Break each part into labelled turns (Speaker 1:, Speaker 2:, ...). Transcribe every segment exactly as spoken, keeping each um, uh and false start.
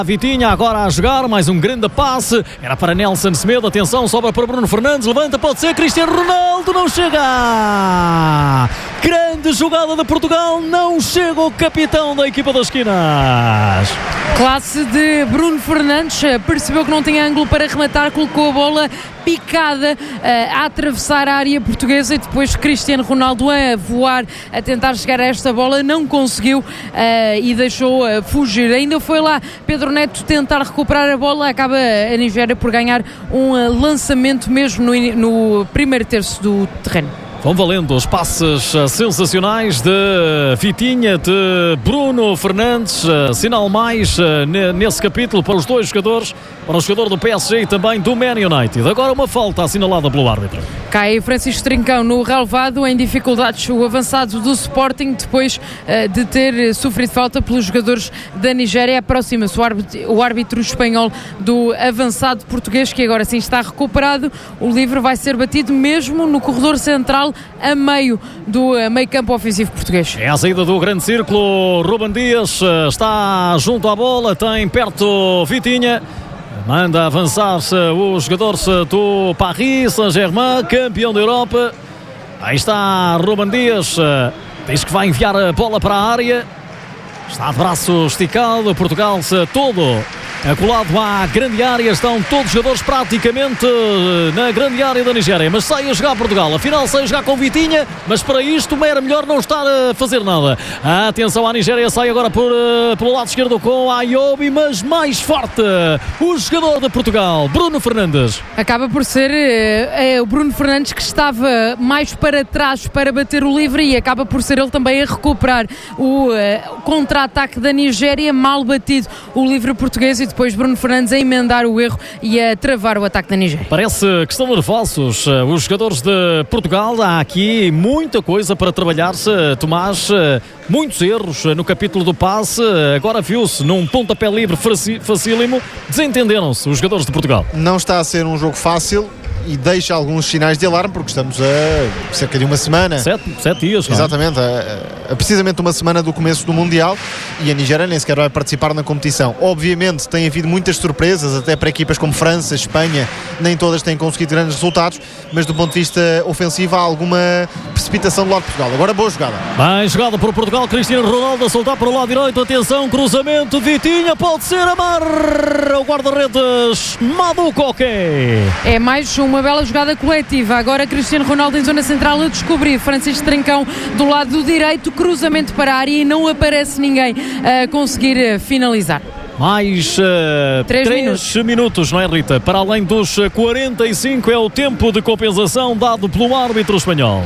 Speaker 1: Vitinha agora a jogar, mais um grande passe, era para Nelson Semedo, atenção, sobra para Bruno Fernandes, levanta, pode ser, Cristiano Ronaldo, não chega! Grande jogada de Portugal, não chega o capitão da equipa das esquinas.
Speaker 2: Classe de Bruno Fernandes, percebeu que não tinha ângulo para rematar, colocou a bola picada uh, a atravessar a área portuguesa e depois Cristiano Ronaldo a voar, a tentar chegar a esta bola, não conseguiu uh, e deixou uh, fugir. Ainda foi lá Pedro Neto tentar recuperar a bola, acaba a Nigéria por ganhar um uh, lançamento mesmo no, no primeiro terço do terreno.
Speaker 1: Vão valendo os passes sensacionais de Vitinha, de Bruno Fernandes, sinal mais nesse capítulo para os dois jogadores, para o jogador do P S G e também do Man United. Agora uma falta assinalada pelo árbitro.
Speaker 2: Cai Francisco Trincão no relvado, em dificuldades o avançado do Sporting, depois uh, de ter sofrido falta pelos jogadores da Nigéria. Aproxima-se o árbitro, o árbitro espanhol do avançado português, que agora sim está recuperado. O livre vai ser batido mesmo no corredor central, a meio do uh, meio campo ofensivo português.
Speaker 1: É a saída do grande círculo. Ruben Dias uh, está junto à bola, tem perto Vitinha. Manda avançar-se o jogador do Paris Saint-Germain, campeão da Europa. Aí está Ruben Dias, diz que vai enviar a bola para a área. Está de braço esticado, Portugal todo acolado à grande área, estão todos os jogadores praticamente na grande área da Nigéria, mas sai a jogar Portugal, afinal sai a jogar com Vitinha, mas para isto era melhor não estar a fazer nada. Atenção à Nigéria, sai agora por, pelo lado esquerdo com Ayobi, mas mais forte o jogador de Portugal, Bruno Fernandes.
Speaker 2: Acaba por ser é, é, o Bruno Fernandes que estava mais para trás para bater o livre e acaba por ser ele também a recuperar o é, contra-ataque da Nigéria, mal batido o livre português e depois Bruno Fernandes a emendar o erro e a travar o ataque da Nigéria.
Speaker 1: Parece que estão nervosos os jogadores de Portugal. Há aqui muita coisa para trabalhar-se, Tomás, muitos erros no capítulo do passe. Agora viu-se num pontapé livre facílimo, desentenderam-se os jogadores de Portugal.
Speaker 3: Não está a ser um jogo fácil e deixa alguns sinais de alarme, porque estamos a cerca de uma semana.
Speaker 1: Sete, sete dias.
Speaker 3: Exatamente, a, a, precisamente uma semana do começo do Mundial, e a Nigéria nem sequer vai participar na competição. Obviamente tem havido muitas surpresas, até para equipas como França, Espanha, nem todas têm conseguido grandes resultados, mas do ponto de vista ofensivo há alguma precipitação do lado de Portugal. Agora boa jogada.
Speaker 1: Bem jogada por Portugal, Cristiano Ronaldo a soltar para o lado direito, atenção, cruzamento, Vitinha, pode ser, amarra o guarda-redes Madu Koke.
Speaker 2: É mais um uma bela jogada coletiva. Agora Cristiano Ronaldo em zona central a descobrir Francisco Trincão do lado direito, cruzamento para a área e não aparece ninguém a conseguir finalizar.
Speaker 1: Mais uh, três minutos. minutos, não é, Rita? Para além dos quarenta e cinco é o tempo de compensação dado pelo árbitro espanhol.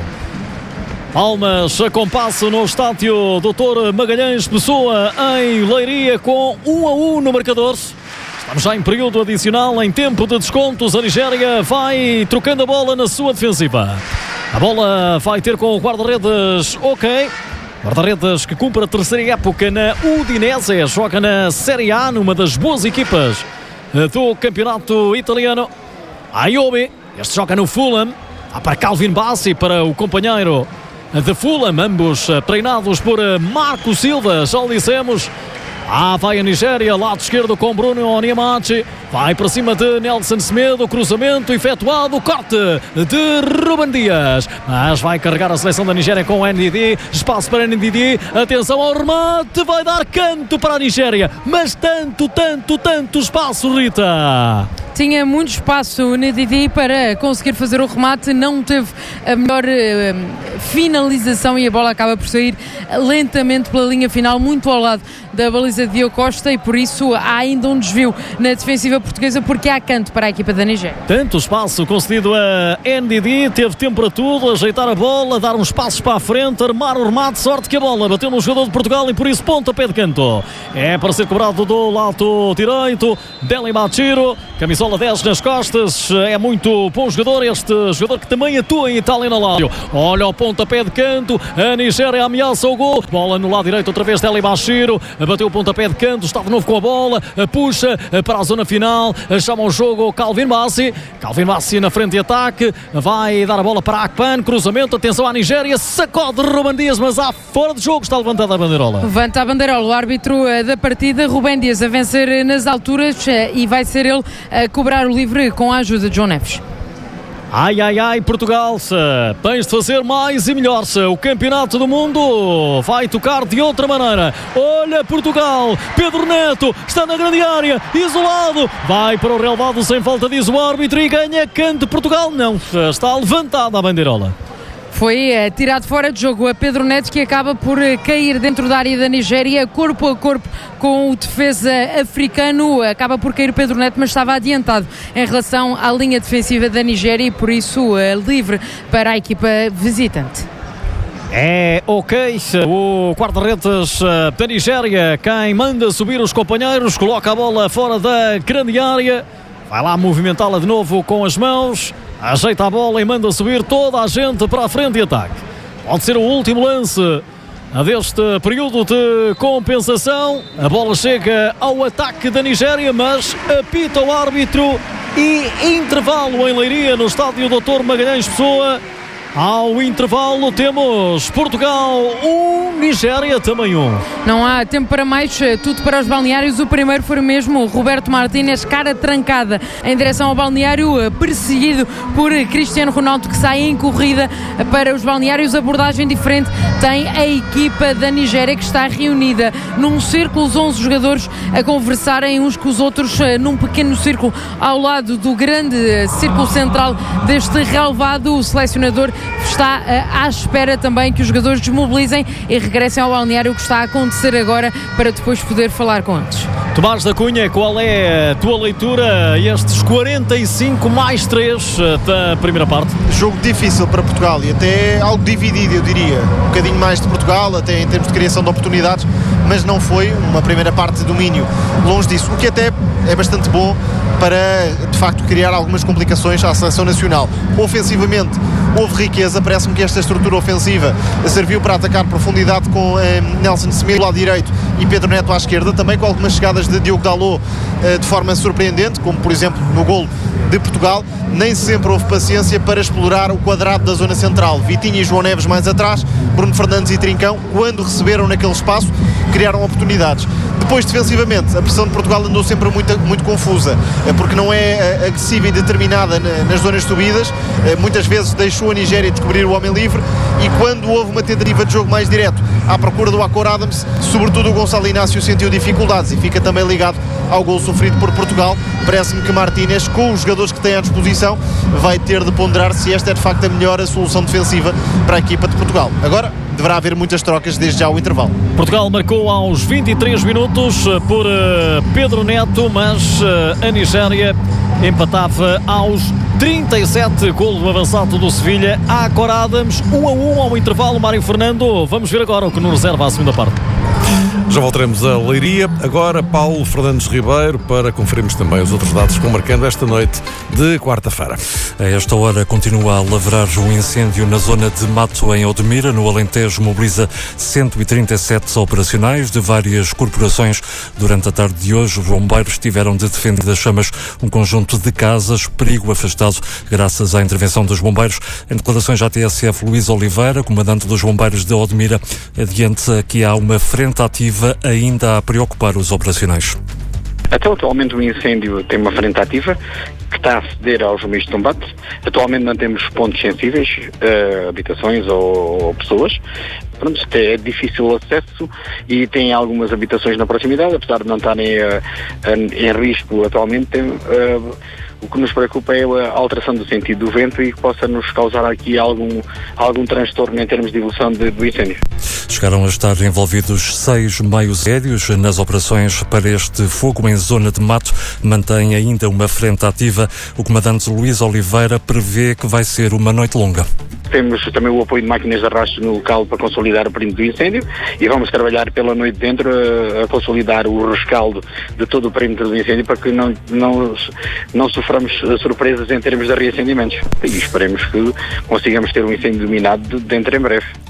Speaker 1: Palmas a compasso no estádio doutor Magalhães Pessoa em Leiria, com um a um no marcador. Estamos já em período adicional, em tempo de descontos. A Nigéria vai trocando a bola na sua defensiva. A bola vai ter com o guarda-redes ok. Guarda-redes que cumpre a terceira época na Udinese, joga na Série A, numa das boas equipas do campeonato italiano. Ayobi, este joga no Fulham. Há para Calvin Bassi, para o companheiro de Fulham, ambos treinados por Marco Silva, já o dissemos. Ah, vai a Nigéria, lado esquerdo com Bruno Onyemachi, vai para cima de Nelson Semedo, cruzamento efetuado, corte de Ruben Dias, mas vai carregar a seleção da Nigéria com o N D D, espaço para N D D, atenção ao remate, vai dar canto para a Nigéria, mas tanto, tanto, tanto espaço, Rita.
Speaker 2: Tinha muito espaço o N D D para conseguir fazer o remate, não teve a melhor uh, finalização e a bola acaba por sair lentamente pela linha final, muito ao lado da baliza de Diogo Costa, e por isso há ainda um desvio na defensiva portuguesa, porque há canto para a equipa da Nigéria.
Speaker 1: Tanto espaço concedido a N D D, teve tempo para tudo, ajeitar a bola, dar uns passos para a frente, armar o remate, sorte que a bola bateu no jogador de Portugal e por isso pontapé de canto. É para ser cobrado do lado direito, Deli Machiro, camisola dez nas costas, é muito bom jogador, este jogador que também atua em Itália na Lazio. Olha o pontapé de canto, a Nigéria ameaça o gol, bola no lado direito outra vez, Deli Machiro, bateu o pontapé de canto, está de novo com a bola, puxa para a zona final, chama o jogo Calvin Bassey. Calvin Bassey na frente de ataque, vai dar a bola para Akpan, cruzamento, atenção à Nigéria, sacode Rubem Dias, mas há fora de jogo, está levantada a bandeirola.
Speaker 2: Levanta a bandeirola, o árbitro da partida, Rubem Dias, a vencer nas alturas, e vai ser ele a cobrar o livre com a ajuda de João Neves.
Speaker 1: Ai, ai, ai, Portugal, tens de fazer mais e melhor. O campeonato do mundo vai tocar de outra maneira. Olha Portugal, Pedro Neto está na grande área, isolado, vai para o relevado sem falta, diz o árbitro, e ganha canto. Portugal não, está levantada a bandeirola.
Speaker 2: Foi uh, tirado fora de jogo a Pedro Neto, que acaba por uh, cair dentro da área da Nigéria, corpo a corpo com o defesa africano. Acaba por cair Pedro Neto, mas estava adiantado em relação à linha defensiva da Nigéria, e por isso uh, livre para a equipa visitante.
Speaker 1: É ok, o guarda-redes da Nigéria quem manda subir os companheiros, coloca a bola fora da grande área, vai lá movimentá-la de novo com as mãos, ajeita a bola e manda subir toda a gente para a frente de ataque. Pode ser o último lance deste período de compensação. A bola chega ao ataque da Nigéria, mas apita o árbitro e intervalo em Leiria, no estádio doutor Magalhães Pessoa. Ao intervalo temos Portugal um, Nigéria também um.
Speaker 2: Não há tempo para mais, tudo para os balneários. O primeiro foi mesmo Roberto Martínez, cara trancada em direção ao balneário, perseguido por Cristiano Ronaldo, que sai em corrida para os balneários. Abordagem diferente tem a equipa da Nigéria, que está reunida num círculo, os onze jogadores a conversarem uns com os outros num pequeno círculo ao lado do grande círculo central deste relevado. O selecionador está uh, à espera também que os jogadores desmobilizem e regressem ao balneário, o que está a acontecer agora, para depois poder falar com eles.
Speaker 1: Tomás da Cunha, qual é a tua leitura estes quarenta e cinco mais três da primeira parte?
Speaker 3: Jogo difícil para Portugal e até algo dividido, eu diria. Um bocadinho mais de Portugal, até em termos de criação de oportunidades, mas não foi uma primeira parte de domínio. Longe disso, o que até é bastante bom para, de facto, criar algumas complicações à seleção nacional. Ofensivamente, houve riqueza, parece-me que esta estrutura ofensiva serviu para atacar profundidade com eh, Nelson Semedo do lado direito e Pedro Neto à esquerda, também com algumas chegadas de Diogo Dalot eh, de forma surpreendente, como por exemplo no golo de Portugal. Nem sempre houve paciência para explorar o quadrado da zona central. Vitinha e João Neves mais atrás, Bruno Fernandes e Trincão, quando receberam naquele espaço, criaram oportunidades. Depois, defensivamente, a pressão de Portugal andou sempre muito, muito confusa, porque não é agressiva e determinada nas zonas subidas. Muitas vezes deixou a Nigéria descobrir o homem livre, e quando houve uma tentativa de jogo mais direto à procura do Akor Adams, sobretudo o Gonçalo Inácio sentiu dificuldades e fica também ligado ao gol sofrido por Portugal. Parece-me que Martínez, com os jogadores que tem à disposição, vai ter de ponderar se esta é de facto a melhor solução defensiva para a equipa de Portugal. Agora deverá haver muitas trocas desde já o intervalo.
Speaker 1: Portugal marcou aos vinte e três minutos por uh, Pedro Neto, mas uh, a Nigéria empatava aos trinta e sete, golo do avançado do Sevilha. Akor Adams, um a um ao intervalo. Mário Fernando, vamos ver agora o que nos reserva a segunda parte.
Speaker 4: Já voltaremos a Leiria. Agora Paulo Fernandes Ribeiro, para conferirmos também os outros dados que vão marcando esta noite de quarta-feira.
Speaker 5: A esta hora continua a lavrar um incêndio na zona de Mato, em Odmira, no Alentejo. Mobiliza cento e trinta e sete operacionais de várias corporações. Durante a tarde de hoje, os bombeiros tiveram de defender das chamas um conjunto de casas, perigo afastado graças à intervenção dos bombeiros. Em declarações à T S F, Luís Oliveira, comandante dos bombeiros de Odmira, adianta que há uma frente ativa ainda a preocupar os operacionais.
Speaker 6: Até atualmente o incêndio tem uma frente ativa que está a ceder aos meios de combate. Atualmente não temos pontos sensíveis, uh, habitações ou, ou pessoas. Pronto, é difícil acesso e tem algumas habitações na proximidade, apesar de não estarem uh, uh, em risco atualmente. Tem, uh, o que nos preocupa é a alteração do sentido do vento e que possa nos causar aqui algum, algum transtorno em termos de evolução de, do incêndio.
Speaker 5: Chegaram a estar envolvidos seis meios aéreos nas operações para este fogo em zona de Mato. Mantém ainda uma frente ativa. O comandante Luís Oliveira prevê que vai ser uma noite longa.
Speaker 6: Temos também o apoio de máquinas de arrasto no local para consolidar o perímetro do incêndio e vamos trabalhar pela noite dentro a, a consolidar o rescaldo de todo o perímetro do incêndio para que não, não, não soframos surpresas em termos de reacendimentos. E esperemos que consigamos ter um incêndio dominado dentro em breve.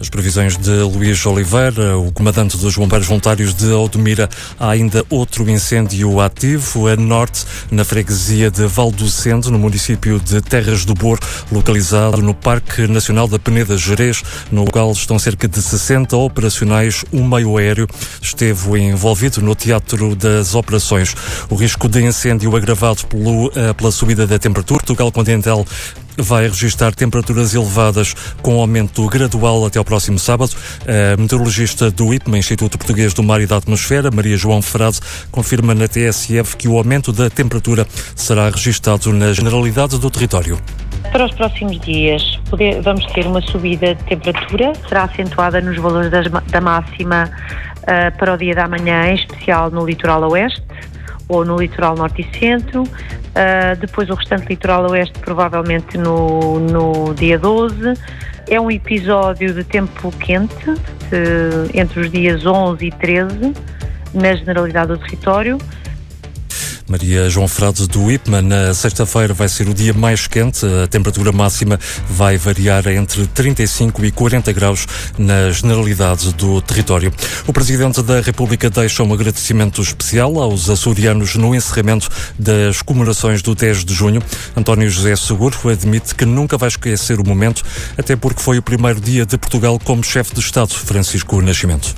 Speaker 5: As previsões de Luís Oliveira, o comandante dos Bombeiros Voluntários de Odmira. Há ainda outro incêndio ativo a norte, na freguesia de Valdocende, no município de Terras do Bor, localizado no Parque Nacional da Peneda Gerês, no qual estão cerca de sessenta operacionais. Um meio aéreo esteve envolvido no teatro das operações. O risco de incêndio agravado pelo, pela subida da temperatura. Portugal Continental vai registrar temperaturas elevadas com aumento gradual até ao próximo sábado. A meteorologista do I P M A, Instituto Português do Mar e da Atmosfera, Maria João Frade, confirma na T S F que o aumento da temperatura será registado na generalidade do território.
Speaker 7: Para os próximos dias poder, vamos ter uma subida de temperatura, será acentuada nos valores das, da máxima uh, para o dia da manhã, em especial no litoral oeste ou no litoral norte e centro. Uh, depois o restante litoral oeste provavelmente no, no dia doze. É um episódio de tempo quente, de, entre os dias onze e treze, na generalidade do território.
Speaker 5: Maria João Frade do I P M A. Na sexta-feira vai ser o dia mais quente. A temperatura máxima vai variar entre trinta e cinco e quarenta graus na generalidade do território. O Presidente da República deixa um agradecimento especial aos açorianos no encerramento das comemorações do dez de junho. António José Seguro admite que nunca vai esquecer o momento, até porque foi o primeiro dia de Portugal como chefe de Estado, Francisco Nascimento.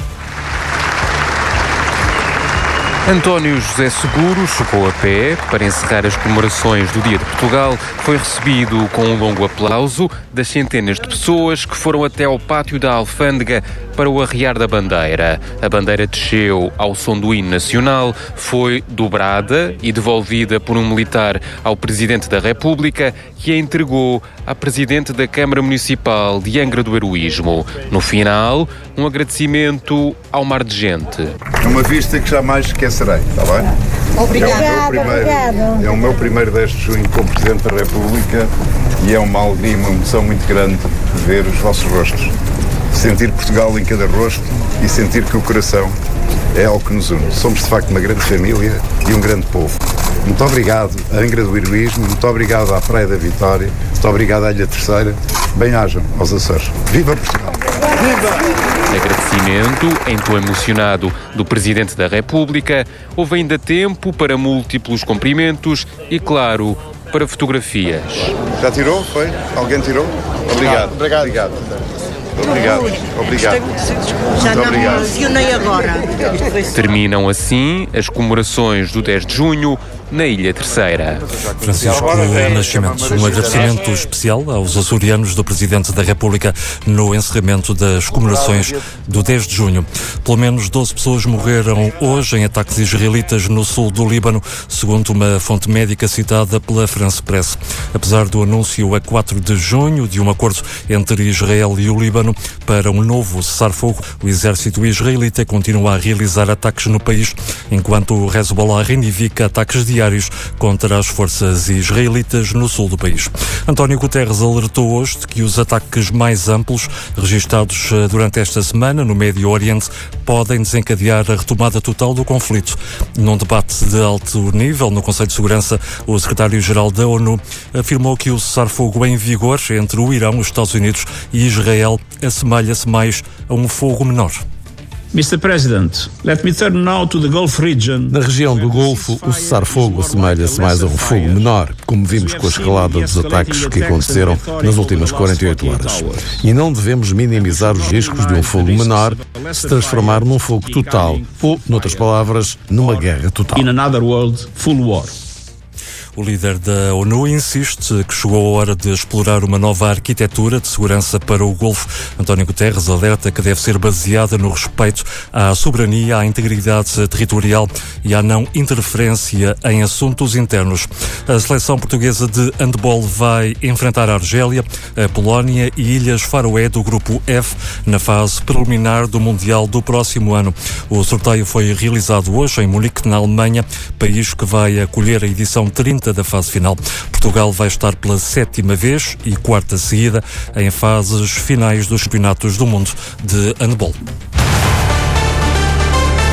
Speaker 8: António José Seguro chegou a pé para encerrar as comemorações do Dia de Portugal. Foi recebido com um longo aplauso das centenas de pessoas que foram até ao pátio da Alfândega para o arriar da bandeira. A bandeira desceu ao som do hino nacional, foi dobrada e devolvida por um militar ao Presidente da República, que a entregou à Presidente da Câmara Municipal de Angra do Heroísmo. No final, um agradecimento ao mar de gente.
Speaker 9: É uma vista que jamais esquecerei, está bem?
Speaker 10: Obrigado,
Speaker 9: é o meu primeiro,
Speaker 10: obrigado.
Speaker 9: É o meu primeiro dez de junho como Presidente da República e é uma alegria e uma emoção muito grande ver os vossos rostos. Sentir Portugal em cada rosto e sentir que o coração é algo que nos une. Somos de facto uma grande família e um grande povo. Muito obrigado a Angra do Heroísmo, muito obrigado à Praia da Vitória, muito obrigado à Ilha Terceira. Bem-ajam aos Açores. Viva Portugal! Viva!
Speaker 8: Agradecimento em tom emocionado do Presidente da República. Houve ainda tempo para múltiplos cumprimentos e, claro, para fotografias.
Speaker 9: Já tirou? Foi? Alguém tirou? Obrigado. Obrigado. Obrigado. Obrigado. Obrigado.
Speaker 10: Já não me emocionei agora.
Speaker 8: Terminam assim as comemorações do dez de junho na Ilha Terceira.
Speaker 5: Francisco Nascimento, um agradecimento especial aos açorianos do Presidente da República no encerramento das comemorações do dez de junho. Pelo menos doze pessoas morreram hoje em ataques israelitas no sul do Líbano, segundo uma fonte médica citada pela France Press. Apesar do anúncio a quatro de junho de um acordo entre Israel e o Líbano para um novo cessar-fogo, o exército israelita continua a realizar ataques no país, enquanto o Hezbollah reivindica ataques diários contra as forças israelitas no sul do país. António Guterres alertou hoje de que os ataques mais amplos registados durante esta semana no Médio Oriente podem desencadear a retomada total do conflito. Num debate de alto nível no Conselho de Segurança, o secretário-geral da ONU afirmou que o cessar-fogo em vigor entre o Irão, os Estados Unidos e Israel assemelha-se mais a um fogo menor.
Speaker 11: mister President, let me turn now to the Gulf region.
Speaker 4: Na região do Golfo, o cessar-fogo assemelha-se mais a um fogo menor, como vimos com a escalada dos ataques que aconteceram nas últimas quarenta e oito horas. E não devemos minimizar os riscos de um fogo menor se transformar num fogo total, ou, noutras palavras, numa guerra total.
Speaker 11: In another world, full war.
Speaker 5: O líder da ONU insiste que chegou a hora de explorar uma nova arquitetura de segurança para o Golfo. António Guterres alerta que deve ser baseada no respeito à soberania, à integridade territorial e à não interferência em assuntos internos. A seleção portuguesa de handball vai enfrentar a Argélia, a Polónia e Ilhas Faroé do grupo F na fase preliminar do Mundial do próximo ano. O sorteio foi realizado hoje em Munique, na Alemanha, país que vai acolher a edição trinta da fase final. Portugal vai estar pela sétima vez e quarta seguida em fases finais dos campeonatos do mundo de handball.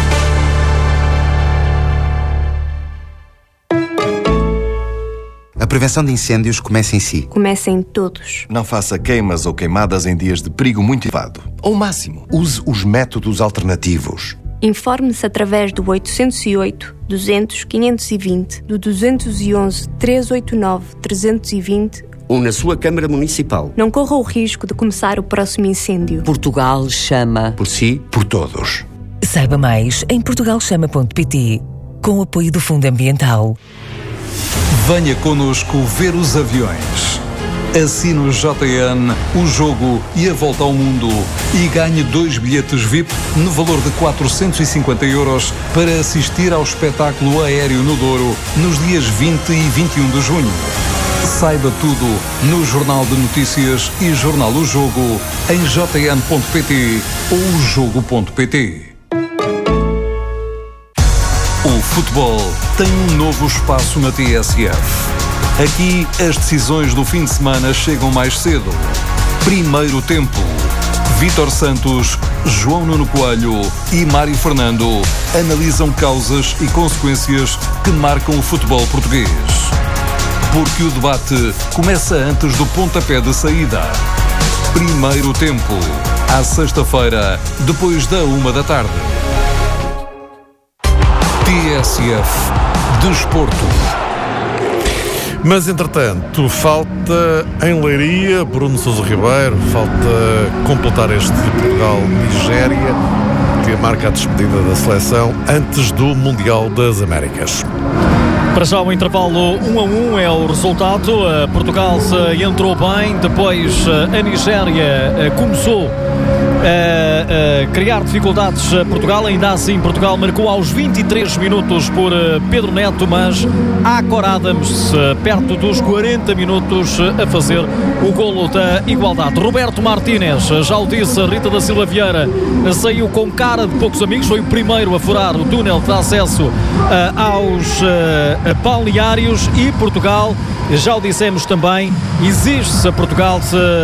Speaker 12: A prevenção de incêndios começa em si.
Speaker 13: Começa em todos.
Speaker 14: Não faça queimas ou queimadas em dias de perigo muito elevado. Ao máximo, use os métodos alternativos.
Speaker 13: Informe-se através do oitocentos e oito, duzentos, quinhentos e vinte, do duzentos e onze, trezentos e oitenta e nove, trezentos e vinte
Speaker 15: ou na sua Câmara Municipal.
Speaker 13: Não corra o risco de começar o próximo incêndio.
Speaker 16: Portugal chama.
Speaker 12: Por si, por todos.
Speaker 16: Saiba mais em portugal chama ponto pt, com o apoio do Fundo Ambiental.
Speaker 17: Venha connosco ver os aviões. Assine o J N, o jogo e a volta ao mundo e ganhe dois bilhetes V I P no valor de quatrocentos e cinquenta euros para assistir ao espetáculo aéreo no Douro nos dias vinte e vinte e um de junho. Saiba tudo no Jornal de Notícias e Jornal O Jogo em j n ponto p t ou o jogo ponto p t. O futebol tem um novo espaço na T S F. Aqui, as decisões do fim de semana chegam mais cedo. Primeiro tempo. Vítor Santos, João Nuno Coelho e Mário Fernando analisam causas e consequências que marcam o futebol português. Porque o debate começa antes do pontapé de saída. Primeiro tempo. À sexta-feira, depois da uma da tarde. T S F Desporto.
Speaker 4: Mas, entretanto, falta em Leiria, Bruno Sousa Ribeiro, falta completar este Portugal-Nigéria, que marca a despedida da seleção antes do Mundial das Américas.
Speaker 1: Para já o intervalo um a um é o resultado. Portugal entrou bem, depois a Nigéria começou a, a criar dificuldades a Portugal. Ainda assim, Portugal marcou aos vinte e três minutos por Pedro Neto, mas Akor Adams perto dos quarenta minutos a fazer o golo da igualdade. Roberto Martínez, já o disse, Rita da Silva Vieira saiu com cara de poucos amigos, foi o primeiro a furar o túnel de acesso uh, aos uh, balneários, e Portugal, já o dissemos também, exige-se a Portugal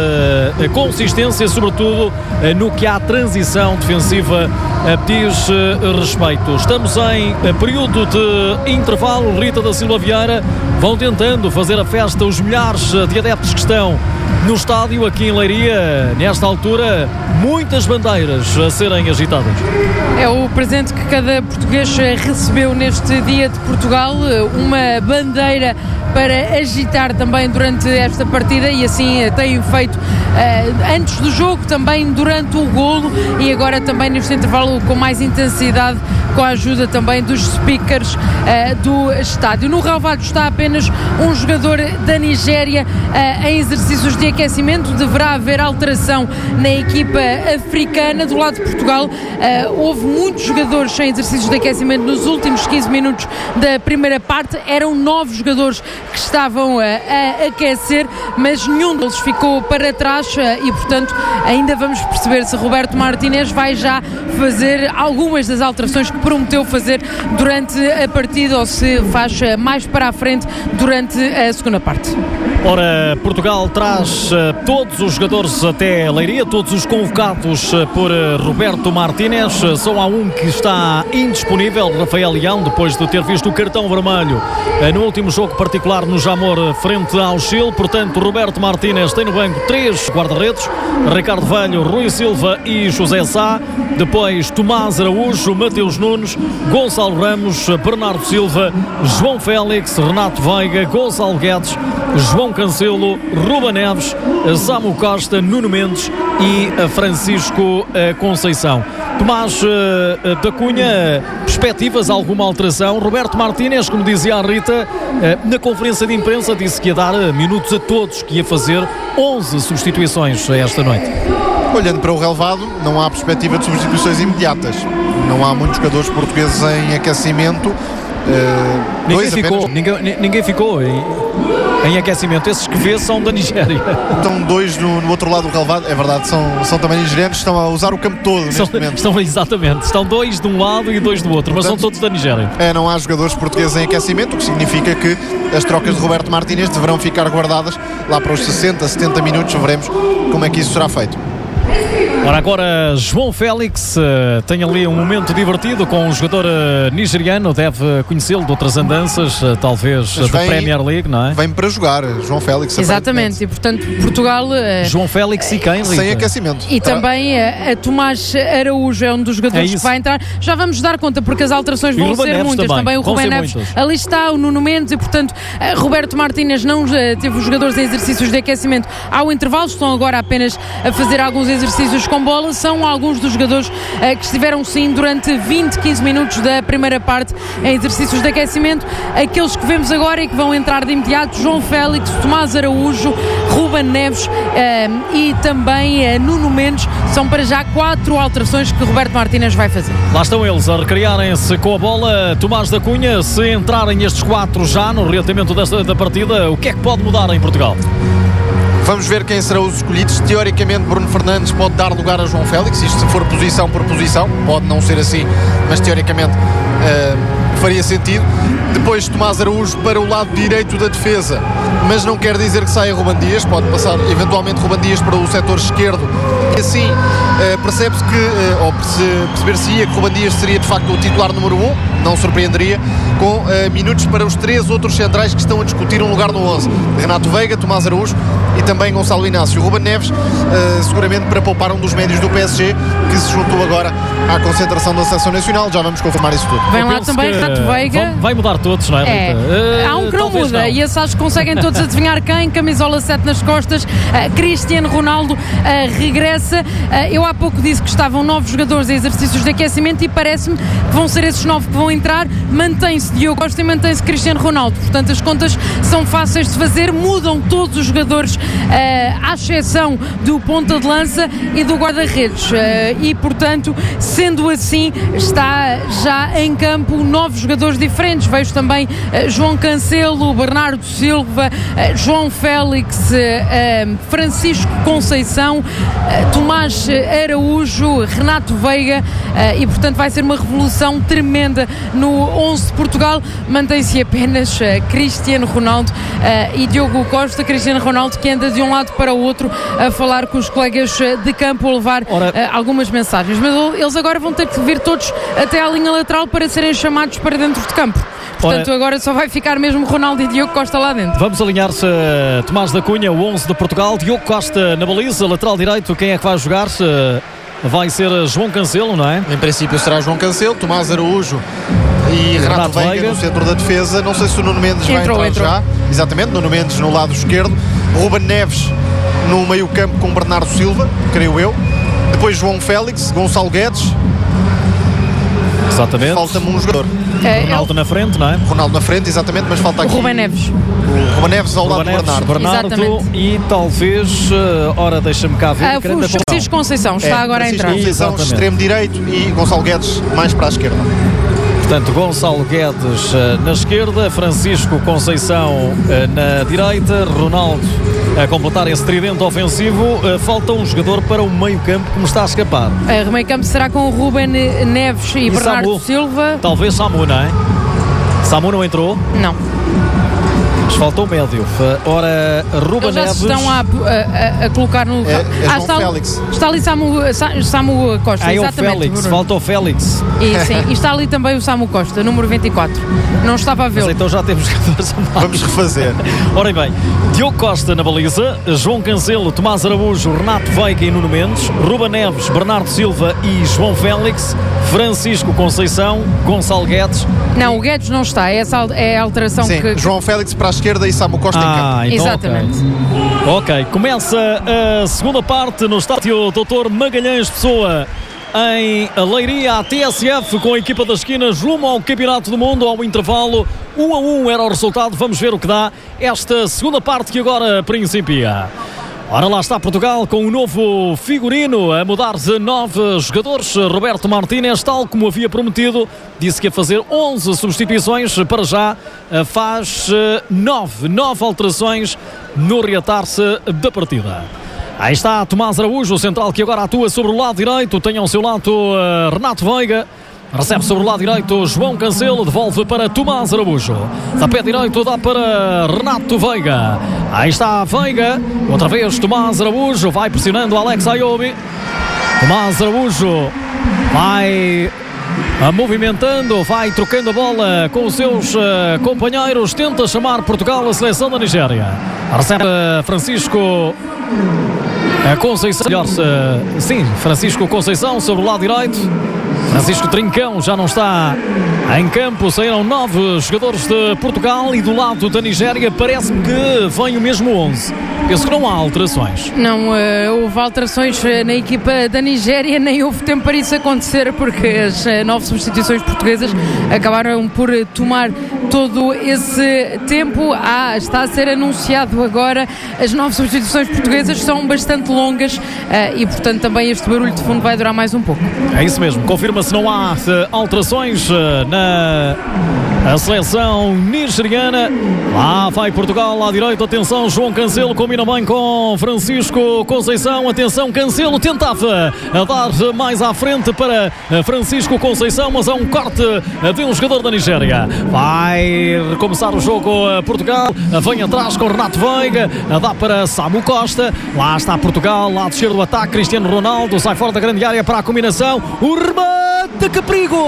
Speaker 1: uh, a consistência, sobretudo uh, no que à transição defensiva uh, diz uh, respeito. Estamos em uh, período de intervalo. Rita da Silva Vieira, vão tentando fazer a festa os milhares de adeptos que estão no estádio aqui em Leiria. Nesta altura, muitas bandeiras a serem agitadas.
Speaker 2: É o presente que cada português recebeu neste dia de Portugal, uma bandeira para agitar também durante esta partida, e assim têm feito uh, antes do jogo, também durante o golo e agora também neste intervalo com mais intensidade, com a ajuda também dos speakers uh, do estádio. No relvado está apenas um jogador da Nigéria uh, em exercícios de aquecimento. Deverá haver alteração na equipa africana. Do lado de Portugal uh, houve muitos jogadores em exercícios de aquecimento nos últimos quinze minutos da primeira parte. Eram nove jogadores que estavam a, a aquecer, mas nenhum deles ficou para trás e, portanto, ainda vamos perceber se Roberto Martínez vai já fazer algumas das alterações que prometeu fazer durante a partida, ou se faz mais para a frente durante a segunda parte.
Speaker 1: Ora, Portugal traz uh, todos os jogadores até Leiria, todos os convocados uh, por uh, Roberto Martínez. Uh, só há um que está indisponível, Rafael Leão, depois de ter visto o cartão vermelho uh, no último jogo particular no Jamor, uh, frente ao Chile. Portanto, Roberto Martínez tem no banco três guarda-redes: Ricardo Velho, Rui Silva e José Sá. Depois, Tomás Araújo, Mateus Nunes, Gonçalo Ramos, Bernardo Silva, João Félix, Renato Veiga, Gonçalo Guedes, João Cancelo, Ruba Neves, Samu Costa, Nuno Mendes e Francisco Conceição. Tomás da Cunha, perspectivas, alguma alteração? Roberto Martínez, como dizia a Rita, na conferência de imprensa disse que ia dar minutos a todos, que ia fazer onze substituições esta noite.
Speaker 3: Olhando para o relevado, não há perspectiva de substituições imediatas. Não há muitos jogadores portugueses em aquecimento. Uh,
Speaker 1: ninguém, ficou, ninguém, ninguém ficou em, em aquecimento. Esses que vê são da Nigéria.
Speaker 3: Estão dois no, no outro lado do relevado. É verdade, são, são também nigerianos. Estão a usar o campo todo neste
Speaker 1: são,
Speaker 3: momento.
Speaker 1: Estão, exatamente, estão dois de um lado e dois do outro. Portanto, mas são todos da Nigéria.
Speaker 3: É, não há jogadores portugueses em aquecimento, o que significa que as trocas de Roberto Martínez deverão ficar guardadas lá para os sessenta, setenta minutos. Veremos como é que isso será feito.
Speaker 1: Ora, agora João Félix uh, tem ali um momento divertido com um jogador uh, nigeriano, deve conhecê-lo de outras andanças, uh, talvez uh, da Premier League, não é?
Speaker 3: Vem para jogar, João Félix.
Speaker 2: Exatamente, e portanto Portugal... Uh,
Speaker 1: João Félix e quem?
Speaker 3: Sem aquecimento.
Speaker 2: E também uh, a Tomás Araújo é um dos jogadores é que vai entrar. Já vamos dar conta, porque as alterações vão ser Neves muitas. Também, também o Rubén Neves. Muitas. Ali está o Nuno Mendes e, portanto, uh, Roberto Martínez não uh, teve os jogadores em exercícios de aquecimento ao intervalo, estão agora apenas a fazer alguns exercícios com bola. São alguns dos jogadores uh, que estiveram sim durante vinte, quinze minutos da primeira parte em exercícios de aquecimento. Aqueles que vemos agora e que vão entrar de imediato: João Félix, Tomás Araújo, Rubén Neves uh, e também uh, Nuno Mendes. São para já quatro alterações que Roberto Martínez vai fazer.
Speaker 1: Lá estão eles a recriarem-se com a bola. Tomás da Cunha, se entrarem estes quatro já no reatamento desta da partida, o que é que pode mudar em Portugal?
Speaker 3: Vamos ver quem serão os escolhidos. Teoricamente, Bruno Fernandes pode dar lugar a João Félix, isto se for posição por posição, pode não ser assim, mas teoricamente uh, faria sentido. Depois Tomás Araújo para o lado direito da defesa, mas não quer dizer que saia Ruben Dias, pode passar eventualmente Ruben Dias para o setor esquerdo. E assim uh, percebe-se que, uh, ou perceber-se-ia que Ruben Dias seria de facto o titular número um, não surpreenderia, com uh, minutos para os três outros centrais que estão a discutir um lugar no onze: Renato Veiga, Tomás Araújo e também Gonçalo Inácio. Ruben Neves, uh, seguramente para poupar um dos médios do P S G, que se juntou agora à concentração da Seleção Nacional. Já vamos confirmar isso tudo.
Speaker 2: Vem lá também Renato Veiga.
Speaker 1: Vai mudar todos, não é,
Speaker 2: é. Uh, Há um que não muda, não. E esses acho que conseguem todos adivinhar quem. Camisola sete nas costas, uh, Cristiano Ronaldo uh, regressa. Uh, eu há pouco disse que estavam nove jogadores em exercícios de aquecimento e parece-me que vão ser esses nove que vão entrar. Mantém-se Diogo Costa e mantém-se Cristiano Ronaldo. Portanto, as contas são fáceis de fazer. Mudam todos os jogadores, uh, à exceção do ponta de lança e do guarda-redes. Uh, e, portanto, sendo assim, está já em campo nove jogadores diferentes. Vejo também uh, João Cancelo, Bernardo Silva, uh, João Félix, uh, uh, Francisco Conceição, uh, Tomás Araújo, Renato Veiga, uh, e, portanto, vai ser uma revolução tremenda no onze de Portugal. Mantém-se apenas uh, Cristiano Ronaldo uh, e Diogo Costa. Cristiano Ronaldo que anda de um lado para o outro a falar com os colegas de campo, a levar uh, algumas mensagens, mas eles agora vão ter que vir todos até à linha lateral para serem chamados para dentro de campo. Portanto, Ora, agora só vai ficar mesmo Ronaldo e Diogo Costa lá dentro.
Speaker 1: Vamos alinhar-se uh, Tomás da Cunha, o onze de Portugal, Diogo Costa na baliza, lateral direito. Quem é que vai jogar? Uh, vai ser João Cancelo, não é?
Speaker 3: Em princípio será João Cancelo, Tomás Araújo e Renato, Renato Veiga, Veiga no centro da defesa. Não sei se o Nuno Mendes
Speaker 2: entrou,
Speaker 3: vai entrar
Speaker 2: entrou.
Speaker 3: já. Exatamente, Nuno Mendes no lado esquerdo, Ruben Neves no meio campo com Bernardo Silva, creio eu. Depois João Félix, Gonçalo Guedes.
Speaker 1: Exatamente.
Speaker 3: Falta-me um jogador.
Speaker 2: É,
Speaker 1: Ronaldo na frente, não é?
Speaker 3: Ronaldo na frente, exatamente, mas falta aqui
Speaker 2: o Ruben Neves.
Speaker 3: O Ruben Neves ao
Speaker 1: Ruben
Speaker 3: lado
Speaker 1: Neves,
Speaker 3: do Bernardo.
Speaker 1: Bernardo e talvez, uh, ora, deixa-me cá ver.
Speaker 2: Ah, o Francisco Conceição está
Speaker 3: é,
Speaker 2: agora a entrar.
Speaker 3: Francisco Conceição, extremo direito, e Gonçalo Guedes mais para a esquerda.
Speaker 1: Portanto, Gonçalo Guedes uh, na esquerda, Francisco Conceição uh, na direita, Ronaldo a completar esse tridente ofensivo. Uh, falta um jogador para o meio campo que me está a escapar.
Speaker 2: Uh, o meio campo será com o Ruben Neves e, e Bernardo
Speaker 1: Samu.
Speaker 2: Silva.
Speaker 1: Talvez Samu, não é? Samu não entrou?
Speaker 2: Não.
Speaker 1: Mas falta o médio. Ora, Ruben
Speaker 2: Eles já
Speaker 1: Neves.
Speaker 2: se estão a, a, a colocar no.
Speaker 3: É, é
Speaker 2: ah, está,
Speaker 3: Félix.
Speaker 2: está ali Samu, Samu Costa.
Speaker 1: Ah, é
Speaker 2: exatamente.
Speaker 1: O Félix. Falta o Félix.
Speaker 2: E, sim, e está ali também o Samu Costa, número vinte e quatro. Não estava a vê-lo.
Speaker 1: Mas então já temos jogadores a mais.
Speaker 3: Vamos refazer.
Speaker 1: Ora bem, Diogo Costa na baliza, João Cancelo, Tomás Araújo, Renato Veiga e Nuno Mendes, Ruben Neves, Bernardo Silva e João Félix, Francisco Conceição, Gonçalo Guedes.
Speaker 2: Não, o Guedes não está, é, essa, é a alteração
Speaker 3: Sim,
Speaker 2: que.
Speaker 3: João Félix para a esquerda e Samu Costa
Speaker 1: ah,
Speaker 3: em campo.
Speaker 1: Então,
Speaker 2: exatamente.
Speaker 1: Ok, okay. Começa a segunda parte no estádio doutor Magalhães Pessoa, em Leiria, a T S F com a equipa das esquinas rumo ao Campeonato do Mundo. Ao intervalo, um a um era o resultado. Vamos ver o que dá esta segunda parte que agora principia. Ora, lá está Portugal com um novo figurino a mudar de nove jogadores. Roberto Martínez, tal como havia prometido, disse que ia fazer onze substituições. Para já faz nove, nove alterações no reatar-se da partida. Aí está Tomás Araújo, o central que agora atua sobre o lado direito. Tem ao seu lado uh, Renato Veiga. Recebe sobre o lado direito João Cancelo, devolve para Tomás Araújo. Da pé direito dá para Renato Veiga. Aí está Veiga, outra vez Tomás Araújo, vai pressionando Alex Ayobi. Tomás Araújo vai a movimentando, vai trocando a bola com os seus uh, companheiros, tenta chamar Portugal a seleção da Nigéria. Recebe Francisco Conceição, melhor, uh, sim, Francisco Conceição sobre o lado direito. Francisco Trincão já não está em campo, saíram nove jogadores de Portugal e do lado da Nigéria parece-me que vem o mesmo onze. Penso que não há alterações.
Speaker 2: Não uh, houve alterações na equipa da Nigéria, nem houve tempo para isso acontecer, porque as uh, nove substituições portuguesas acabaram por uh, tomar todo esse tempo. Ah, está a ser anunciado agora. As nove substituições portuguesas são bastante longas uh, e, portanto, também este barulho de fundo vai durar mais um pouco.
Speaker 1: É isso mesmo, confirma-se não há uh, alterações uh, na a seleção nigeriana. Lá vai Portugal à direita, atenção, João Cancelo combina bem com Francisco Conceição, atenção, Cancelo tentava a dar mais à frente para Francisco Conceição, mas há um corte de um jogador da Nigéria. Vai recomeçar o jogo a Portugal, vem atrás com Renato Veiga, dá para Samu Costa, lá está Portugal, lado esquerdo do ataque, Cristiano Ronaldo sai fora da grande área para a combinação, o remate, que perigo!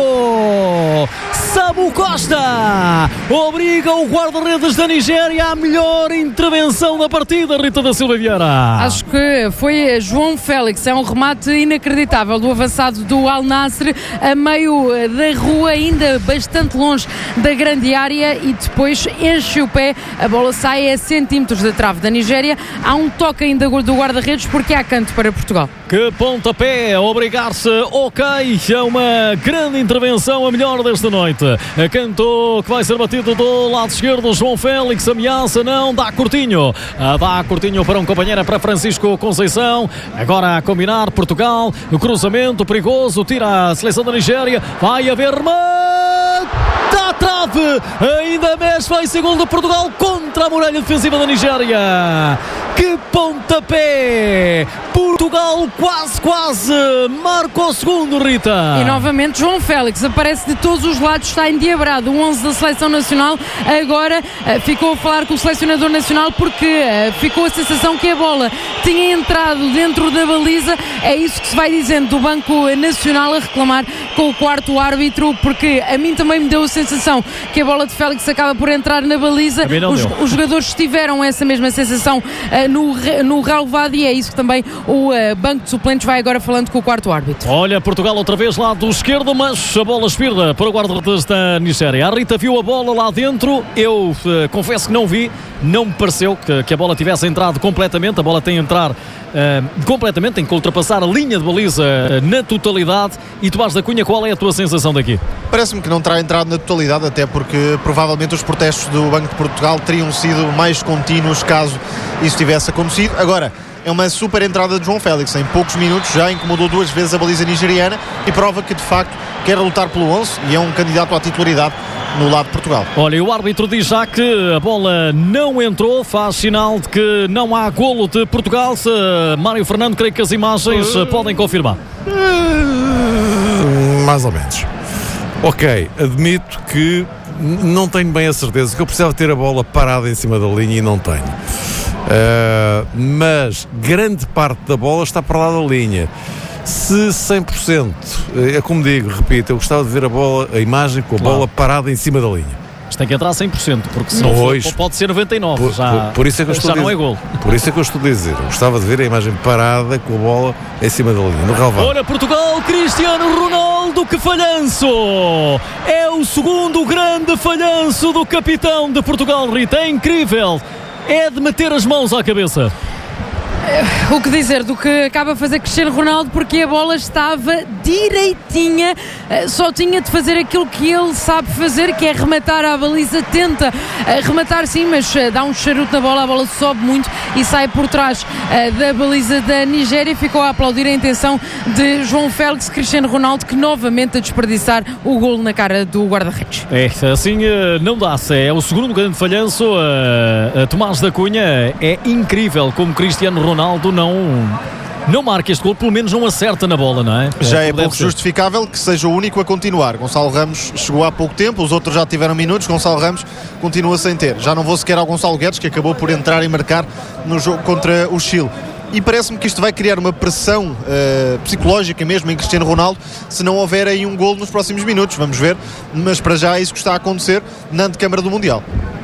Speaker 1: Samu Costa obriga o guarda-redes da Nigéria à melhor intervenção da partida, Rita da Silva Vieira.
Speaker 2: Acho que foi João Félix, é um remate inacreditável do avançado do Al Nassr a meio da rua, ainda bastante longe da grande área, e depois enche o pé, a bola sai a centímetros da trave da Nigéria. Há um toque ainda do guarda-redes porque há canto para Portugal.
Speaker 1: Que pontapé, obrigar-se, ok, é uma grande intervenção, a melhor desta noite. Canto que vai ser batido do lado esquerdo, João Félix ameaça, não, dá curtinho, dá curtinho para um companheiro, para Francisco Conceição, agora a combinar Portugal, o cruzamento perigoso, tira a seleção da Nigéria, vai haver remate, à trave, ainda mexe, vai ser gol de Portugal contra a muralha defensiva da Nigéria. Que pontapé! Portugal quase, quase marca o segundo, Rita.
Speaker 2: E novamente João Félix aparece de todos os lados, está endiabrado. O onze da Seleção Nacional agora uh, ficou a falar com o selecionador nacional porque uh, ficou a sensação que a bola tinha entrado dentro da baliza. É isso que se vai dizendo do Banco Nacional, a reclamar com o quarto árbitro, porque a mim também me deu a sensação que a bola de Félix acaba por entrar na baliza. Os, os jogadores tiveram essa mesma sensação uh, no, no relevado, e é isso que também o uh, banco de suplentes vai agora falando com o quarto árbitro.
Speaker 1: Olha, Portugal outra vez lá do esquerdo, mas a bola espirra para o guarda-redes da Nigéria. A Rita viu a bola lá dentro, eu uh, confesso que não vi, não me pareceu que, que a bola tivesse entrado completamente. A bola tem a entrar uh, completamente, tem que ultrapassar a linha de baliza uh, na totalidade. E Tomás da Cunha, qual é a tua sensação daqui?
Speaker 3: Parece-me que não terá entrado na totalidade, até porque provavelmente os protestos do Banco de Portugal teriam sido mais contínuos caso isso tivesse acontecido. Agora, é uma super entrada de João Félix, em poucos minutos já incomodou duas vezes a baliza nigeriana e prova que de facto quer lutar pelo onze e é um candidato à titularidade no lado de Portugal.
Speaker 1: Olha, e o árbitro diz já que a bola não entrou, faz sinal de que não há golo de Portugal. Se, Mário Fernando, creio que as imagens uh... podem confirmar.
Speaker 4: Uh, mais ou menos. Ok, admito que não tenho bem a certeza, que eu precisava ter a bola parada em cima da linha e não tenho. Uh, mas grande parte da bola está para lá da linha. Se cem por cento, é como digo, repito, eu gostava de ver a bola, a imagem com a claro. bola parada em cima da linha.
Speaker 1: Mas tem que entrar cem por cento, porque senão
Speaker 4: pois,
Speaker 1: pode ser noventa e nove por, já,
Speaker 4: por, por isso é que eu estou
Speaker 1: já
Speaker 4: a dizer,
Speaker 1: não é gol.
Speaker 4: Por isso é que eu estou a dizer, eu gostava de ver a imagem parada com a bola em cima da linha, no relvado.
Speaker 1: Olha, Portugal, Cristiano Ronaldo, que falhanço! É o segundo grande falhanço do capitão de Portugal, Rita, é incrível! É de meter as mãos à cabeça.
Speaker 2: O que dizer do que acaba a fazer Cristiano Ronaldo, porque a bola estava direitinha, só tinha de fazer aquilo que ele sabe fazer, que é rematar à baliza. Tenta rematar sim, mas dá um charuto na bola, a bola sobe muito e sai por trás da baliza da Nigéria. Ficou a aplaudir a intenção de João Félix. Cristiano Ronaldo, que novamente a desperdiçar o golo na cara do guarda-redes.
Speaker 1: É, assim não dá-se, é o segundo grande falhanço. A Tomás da Cunha, é incrível como Cristiano Ronaldo Ronaldo não, não marca este gol, pelo menos não acerta na bola, não é?
Speaker 3: Já é, é pouco justificável que seja o único a continuar. Gonçalo Ramos chegou há pouco tempo, os outros já tiveram minutos, Gonçalo Ramos continua sem ter. Já não vou sequer ao Gonçalo Guedes, que acabou por entrar e marcar no jogo contra o Chile. e parece-me que isto vai criar uma pressão uh, psicológica mesmo em Cristiano Ronaldo se não houver aí um golo nos próximos minutos, vamos ver, mas para já é isso que está a acontecer na antecâmara do Mundial.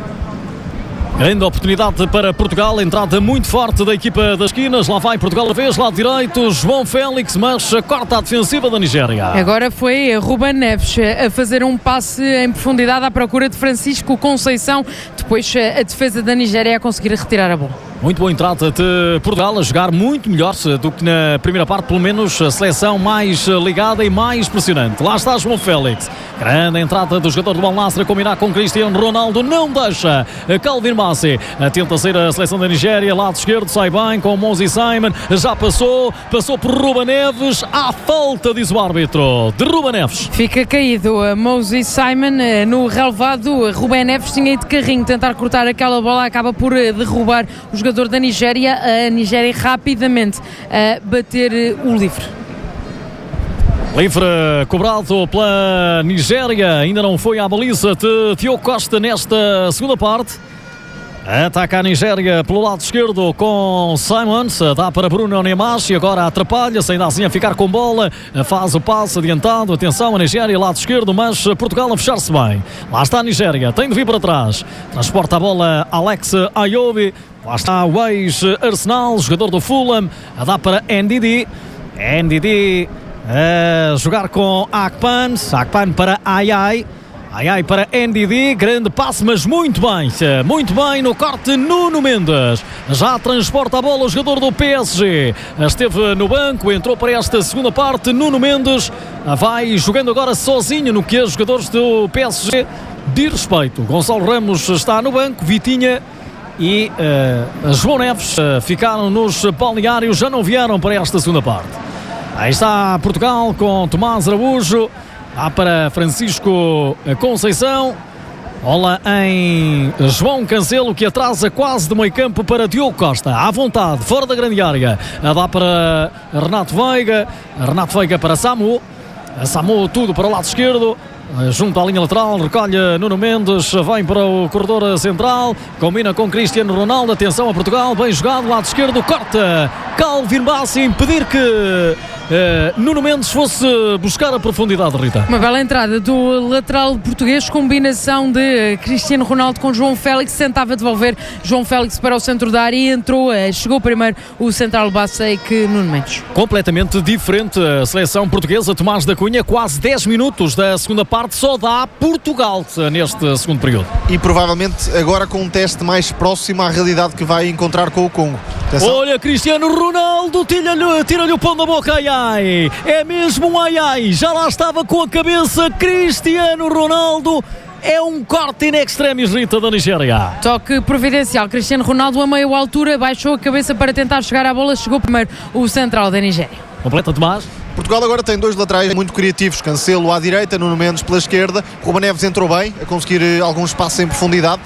Speaker 1: Grande oportunidade para Portugal, entrada muito forte da equipa das esquinas, lá vai Portugal a vez, lado direito, João Félix, mas corta a defensiva da Nigéria.
Speaker 2: Agora foi Ruben Neves a fazer um passe em profundidade à procura de Francisco Conceição, depois a defesa da Nigéria a conseguir retirar a bola.
Speaker 1: Muito boa entrada de Portugal, a jogar muito melhor do que na primeira parte, pelo menos a seleção mais ligada e mais pressionante. Lá está João Félix, grande entrada do jogador do Al Nassr a combinar com Cristiano Ronaldo, não deixa Calvin Bassey, tenta sair a seleção da Nigéria, lado esquerdo, sai bem com Moses Simon, já passou, passou por Ruben Neves, há falta, diz o árbitro, de Ruben Neves.
Speaker 2: Fica caído Moses Simon no relevado, Ruben Neves tinha ido de carrinho tentar cortar aquela bola, acaba por derrubar o jogador da Nigéria, a Nigéria rapidamente a bater o livre.
Speaker 1: Livre cobrado pela Nigéria, ainda não foi à baliza de Diogo Costa nesta segunda parte. Ataca a Nigéria pelo lado esquerdo com Simons, dá para Bruno Nemachi, agora atrapalha-se, ainda assim a ficar com bola, faz o passe adiantado, atenção a Nigéria, lado esquerdo, mas Portugal a fechar-se bem. Lá está a Nigéria, tem de vir para trás, transporta a bola Alex Ayobi, lá está o ex-Arsenal, jogador do Fulham, a dar para N D D, N D D a jogar com Akpan, Akpan para Ayai, Ai ai para N D D, grande passe, mas muito bem, muito bem no corte Nuno Mendes, já transporta a bola o jogador do P S G, esteve no banco, entrou para esta segunda parte, Nuno Mendes vai jogando agora sozinho no que os jogadores do P S G de respeito. Gonçalo Ramos está no banco, Vitinha e uh, João Neves uh, ficaram nos balneários, já não vieram para esta segunda parte. Aí está Portugal com Tomás Araújo, há para Francisco Conceição, bola em João Cancelo que atrasa quase de meio campo para Diogo Costa, à vontade, fora da grande área, dá para Renato Veiga, Renato Veiga para Samu, Samu tudo para o lado esquerdo, junto à linha lateral, recolhe Nuno Mendes, vem para o corredor central, combina com Cristiano Ronaldo, atenção a Portugal, bem jogado, lado esquerdo, corta Calvin Bassey, impedir que Uh, Nuno Mendes fosse buscar a profundidade, Rita.
Speaker 2: Uma bela entrada do lateral português, combinação de Cristiano Ronaldo com João Félix, tentava devolver João Félix para o centro da área e entrou, uh, chegou primeiro o central Bassey que Nuno Mendes.
Speaker 1: Completamente diferente a seleção portuguesa, Tomás da Cunha, quase dez minutos da segunda parte, só dá Portugal neste segundo período.
Speaker 3: E provavelmente agora com um teste mais próximo à realidade que vai encontrar com o Congo. Atenção.
Speaker 1: Olha Cristiano Ronaldo, tira-lhe, tira-lhe o pão da boca, ai ai, é mesmo um ai ai, já lá estava com a cabeça Cristiano Ronaldo, é um corte in extremis, Rita, da Nigéria.
Speaker 2: Toque providencial, Cristiano Ronaldo a meia altura, baixou a cabeça para tentar chegar à bola, chegou primeiro o central da Nigéria.
Speaker 1: Completa, Tomás.
Speaker 3: Portugal agora tem dois laterais muito criativos, Cancelo à direita, Nuno Mendes pela esquerda, Ruben Neves entrou bem, a conseguir algum espaço em profundidade.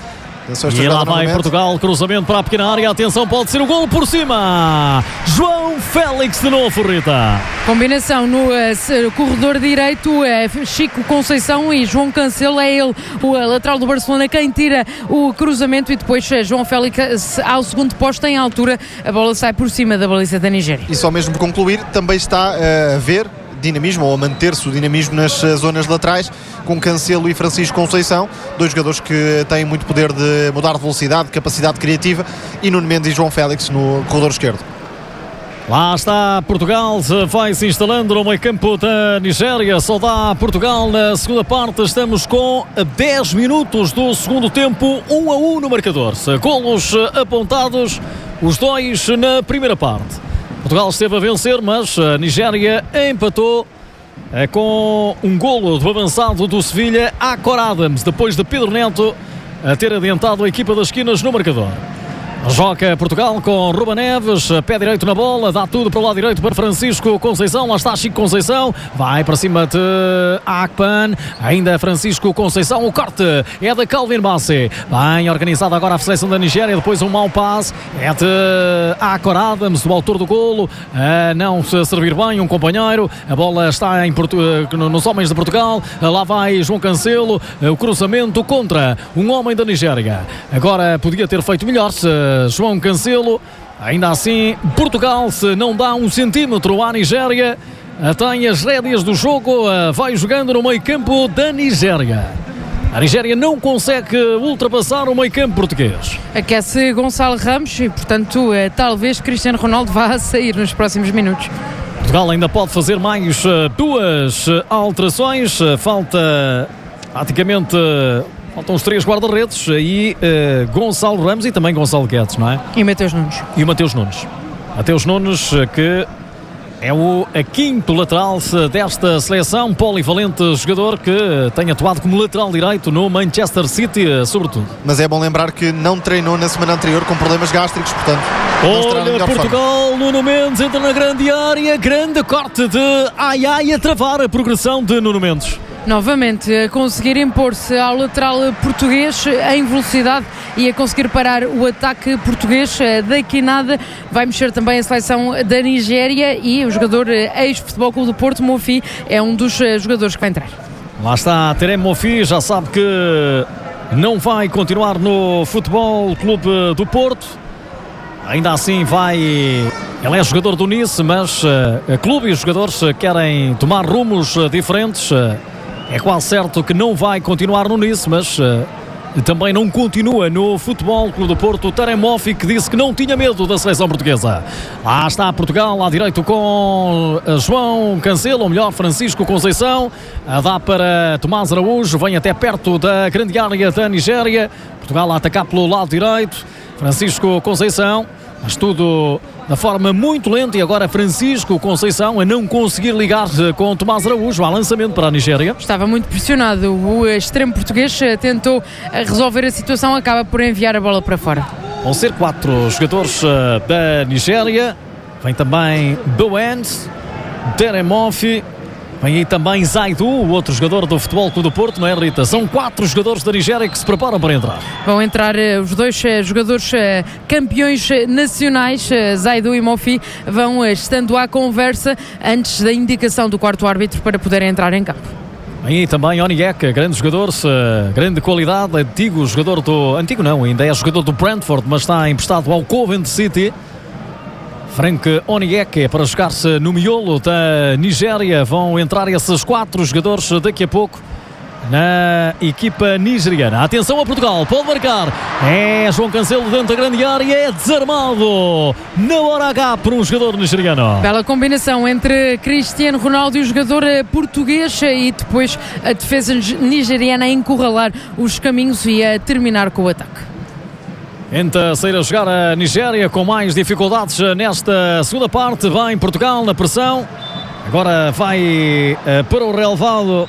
Speaker 1: E lá vai Portugal, cruzamento para a pequena área, atenção, pode ser o golo por cima, João Félix de novo, Rita.
Speaker 2: Combinação no uh, corredor direito, uh, Chico Conceição e João Cancelo, é ele, o uh, lateral do Barcelona, quem tira o cruzamento e depois uh, João Félix uh, ao segundo posto em altura, a bola sai por cima da baliza da Nigéria.
Speaker 3: E só mesmo por concluir, também está uh, a ver dinamismo, ou a manter-se o dinamismo nas zonas laterais, com Cancelo e Francisco Conceição, dois jogadores que têm muito poder de mudar de velocidade, de capacidade criativa, e Nuno Mendes e João Félix no corredor esquerdo.
Speaker 1: Lá está Portugal, vai se instalando no meio campo da Nigéria, só dá Portugal na segunda parte, estamos com dez minutos do segundo tempo, um a um no marcador, golos apontados, os dois na primeira parte. Portugal esteve a vencer, mas a Nigéria empatou é, com um golo do avançado do Sevilha, Akor Adams, depois de Pedro Neto a ter adiantado a equipa das esquinas no marcador. Joga Portugal com Ruben Neves, pé direito na bola, dá tudo para o lado direito para Francisco Conceição, lá está Chico Conceição, vai para cima de Akpan, ainda Francisco Conceição, o corte é de Calvin Bassey, bem organizada agora a seleção da Nigéria, depois um mau passe, é de Akor Adams, o autor do golo, a não se servir bem um companheiro, a bola está em Portu- nos homens de Portugal, lá vai João Cancelo, o cruzamento contra um homem da Nigéria, agora podia ter feito melhor se João Cancelo, Ainda assim, Portugal, se não dá um centímetro à Nigéria, tem as rédeas do jogo, vai jogando no meio-campo da Nigéria. A Nigéria não consegue ultrapassar o meio-campo português.
Speaker 2: Aquece Gonçalo Ramos e, portanto, talvez Cristiano Ronaldo vá sair nos próximos minutos.
Speaker 1: Portugal ainda pode fazer mais duas alterações. Falta praticamente... Faltam os três guarda-redes e uh, Gonçalo Ramos e também Gonçalo Guedes, não é?
Speaker 2: E Mateus Nunes.
Speaker 1: E o Mateus Nunes. Mateus Nunes, que é o a quinto lateral desta seleção, polivalente jogador que tem atuado como lateral direito no Manchester City, sobretudo.
Speaker 3: Mas é bom lembrar que não treinou na semana anterior com problemas gástricos, portanto...
Speaker 1: Olha, Portugal, forma. Nuno Mendes entra na grande área, grande corte de Ai Ai a travar a progressão de Nuno Mendes.
Speaker 2: Novamente a conseguir impor-se ao lateral português em velocidade e a conseguir parar o ataque português. Daqui nada vai mexer também a seleção da Nigéria e o jogador ex-Futebol Clube do Porto, Mofi, é um dos jogadores que vai entrar.
Speaker 1: Lá está, Terem Mofi, já sabe que não vai continuar no Futebol Clube do Porto. Ainda assim vai... Ele é jogador do Nice, mas uh, a clube e os jogadores querem tomar rumos uh, diferentes. Uh, é quase certo que não vai continuar no Nice, mas uh, também não continua no Futebol Clube do Porto. O Terem Mofi, que disse que não tinha medo da seleção portuguesa. Lá está Portugal, lá direito com uh, João Cancelo, ou melhor, Francisco Conceição. Uh, dá para Tomás Araújo, vem até perto da grande área da Nigéria. Portugal a atacar pelo lado direito. Francisco Conceição, mas tudo da forma muito lenta, e agora Francisco Conceição a não conseguir ligar com Tomás Araújo ao lançamento para a Nigéria.
Speaker 2: Estava muito pressionado, o extremo português tentou resolver a situação, acaba por enviar a bola para fora.
Speaker 1: Vão ser quatro jogadores da Nigéria, vem também Bowen, Terem Mofi, vem aí também Zaidu, o outro jogador do Futebol Clube do Porto, não é, Rita? São quatro jogadores da Nigéria que se preparam para entrar.
Speaker 2: Vão entrar uh, os dois uh, jogadores uh, campeões uh, nacionais, uh, Zaidu e Mofi, vão uh, estando à conversa antes da indicação do quarto árbitro para poderem entrar em campo.
Speaker 1: Aí também Onyeka, grande jogador, uh, grande qualidade, antigo jogador do... Antigo não, ainda é jogador do Brentford, mas está emprestado ao Covent City. Frank Onyeka para jogar-se no miolo da Nigéria. Vão entrar esses quatro jogadores daqui a pouco na equipa nigeriana. Atenção a Portugal, pode marcar. É João Cancelo dentro da grande área, é desarmado na hora H por um jogador nigeriano.
Speaker 2: Bela combinação entre Cristiano Ronaldo e o jogador português, e depois a defesa nigeriana a encurralar os caminhos e a terminar com o ataque.
Speaker 1: Tenta sair a jogar a Nigéria com mais dificuldades nesta segunda parte. Vai em Portugal na pressão. Agora vai uh, para o relevado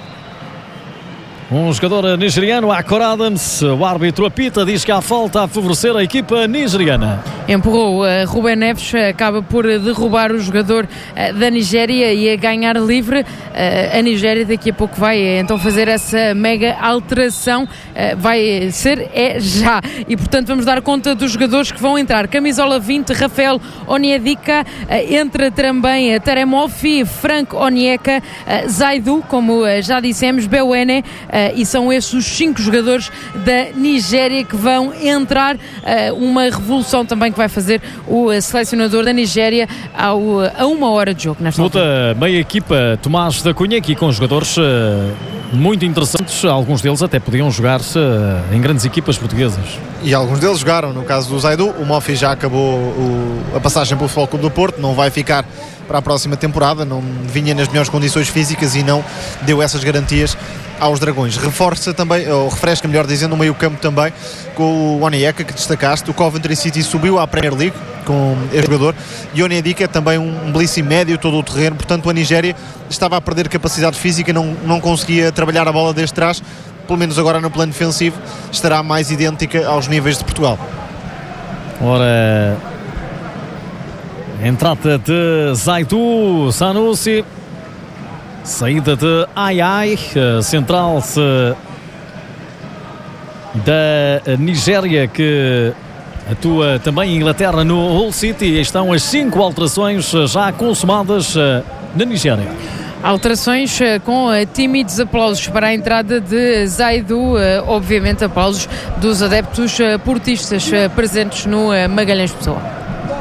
Speaker 1: um jogador nigeriano, Akor Adams. O árbitro apita, diz que há falta a favorecer a equipa nigeriana.
Speaker 2: Empurrou uh, Rubén Neves, acaba por derrubar o jogador uh, da Nigéria e a ganhar livre. Uh, a Nigéria daqui a pouco vai uh, então fazer essa mega alteração. Uh, vai ser é já. E portanto vamos dar conta dos jogadores que vão entrar. Camisola vinte, Rafael Onyedika. Uh, entra também uh, Terem Mofi, Frank Onyeka, uh, Zaidu, como uh, já dissemos, Bewene. Uh, e são estes os cinco jogadores da Nigéria que vão entrar. Uh, uma revolução também que vai fazer o uh, selecionador da Nigéria ao, uh, a uma hora de jogo.
Speaker 1: Luta meia equipa, Tomás da Cunha, aqui com jogadores uh, muito interessantes. Alguns deles até podiam jogar-se uh, em grandes equipas portuguesas.
Speaker 3: E alguns deles jogaram, no caso do Zaidu. O Mofi já acabou o, a passagem pelo Futebol Clube do Porto, não vai ficar para a próxima temporada, não vinha nas melhores condições físicas e não deu essas garantias aos Dragões. Reforça também, ou refresca, melhor dizendo, o meio campo também com o Onyeka, que destacaste. O Coventry City subiu à Premier League com este jogador, e o Onyedika é também um belíssimo médio, todo o terreno. Portanto, a Nigéria estava a perder capacidade física, não, não conseguia trabalhar a bola desde trás. Pelo menos agora no plano defensivo estará mais idêntica aos níveis de Portugal.
Speaker 1: Ora, entrada de Zaidu, Sanusi, saída de Ai Ai, central da Nigéria, que atua também em Inglaterra no Hull City. Estão as cinco alterações já consumadas na Nigéria.
Speaker 2: Alterações com tímidos aplausos para a entrada de Zaidu, obviamente aplausos dos adeptos portistas presentes no Magalhães Pessoa.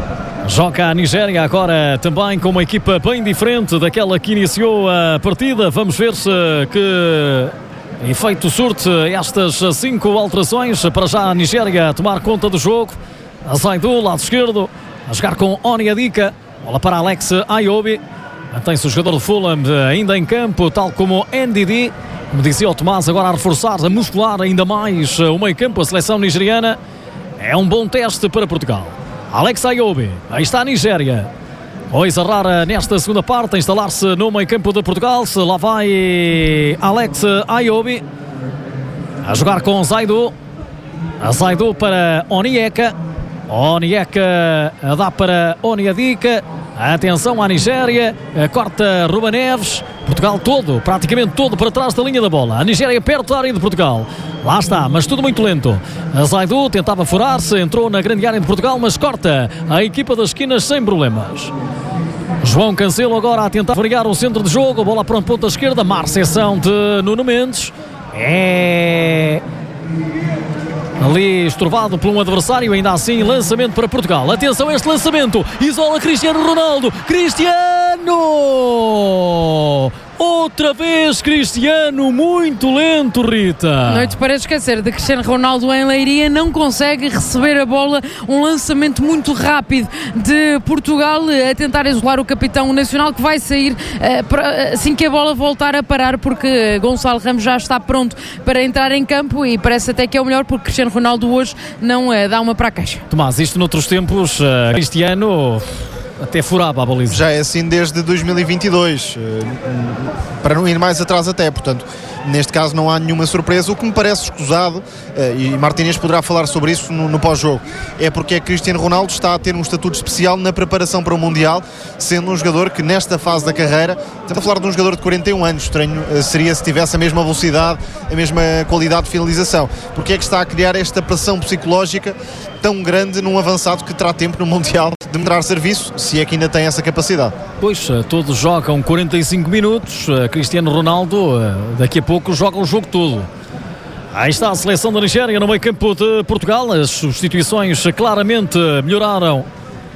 Speaker 1: Joga a Nigéria agora também com uma equipa bem diferente daquela que iniciou a partida. Vamos ver se que efeito surte estas cinco alterações. Para já a Nigéria a tomar conta do jogo. A Zaidu, lado esquerdo, a jogar com Onyedika. Bola para Alex Ayobi. Mantém-se o jogador de Fulham ainda em campo, tal como N D D. Como dizia o Tomás, agora a reforçar, a muscular ainda mais o meio campo. A seleção nigeriana é um bom teste para Portugal. Alex Ayobi, aí está a Nigéria. Coisa rara nesta segunda parte, a instalar-se no meio campo de Portugal. Lá vai Alex Ayobi a jogar com Zaidu. A Zaidu para Onyeka. Onyeka a dá para Onyedika. Atenção à Nigéria, corta Ruben Neves. Portugal todo, praticamente todo para trás da linha da bola. A Nigéria perto da área de Portugal. Lá está, mas tudo muito lento. A Zaidu tentava furar-se, entrou na grande área de Portugal, mas corta a equipa das esquinas sem problemas. João Cancelo agora a tentar variar o centro de jogo. Bola para a ponta esquerda, má recepção de Nuno Mendes. É... ali estorvado por um adversário, ainda assim lançamento para Portugal. Atenção a este lançamento, isola Cristiano Ronaldo. Cristiano! Outra vez Cristiano, muito lento, Rita.
Speaker 2: Noite para esquecer de Cristiano Ronaldo em Leiria, não consegue receber a bola, um lançamento muito rápido de Portugal a tentar isolar o capitão nacional, que vai sair uh, pra, assim que a bola voltar a parar, porque Gonçalo Ramos já está pronto para entrar em campo e parece até que é o melhor, porque Cristiano Ronaldo hoje não uh, dá uma para a caixa.
Speaker 1: Tomás, isto noutros tempos, uh, Cristiano... até furava a baliza.
Speaker 3: Já é assim desde dois mil e vinte e dois, para não ir mais atrás até, portanto, neste caso não há nenhuma surpresa. O que me parece escusado, e Martínez poderá falar sobre isso no, no pós-jogo, é porque é que Cristiano Ronaldo está a ter um estatuto especial na preparação para o Mundial, sendo um jogador que nesta fase da carreira, estamos a falar de um jogador de quarenta e um anos, estranho seria se tivesse a mesma velocidade, a mesma qualidade de finalização. Porque é que está a criar esta pressão psicológica tão grande num avançado que terá tempo no Mundial de mostrar serviço, se é que ainda tem essa capacidade?
Speaker 1: Pois, todos jogam quarenta e cinco minutos, Cristiano Ronaldo daqui a pouco joga o jogo todo. Aí está a seleção da Nigéria no meio campo de Portugal. As substituições claramente melhoraram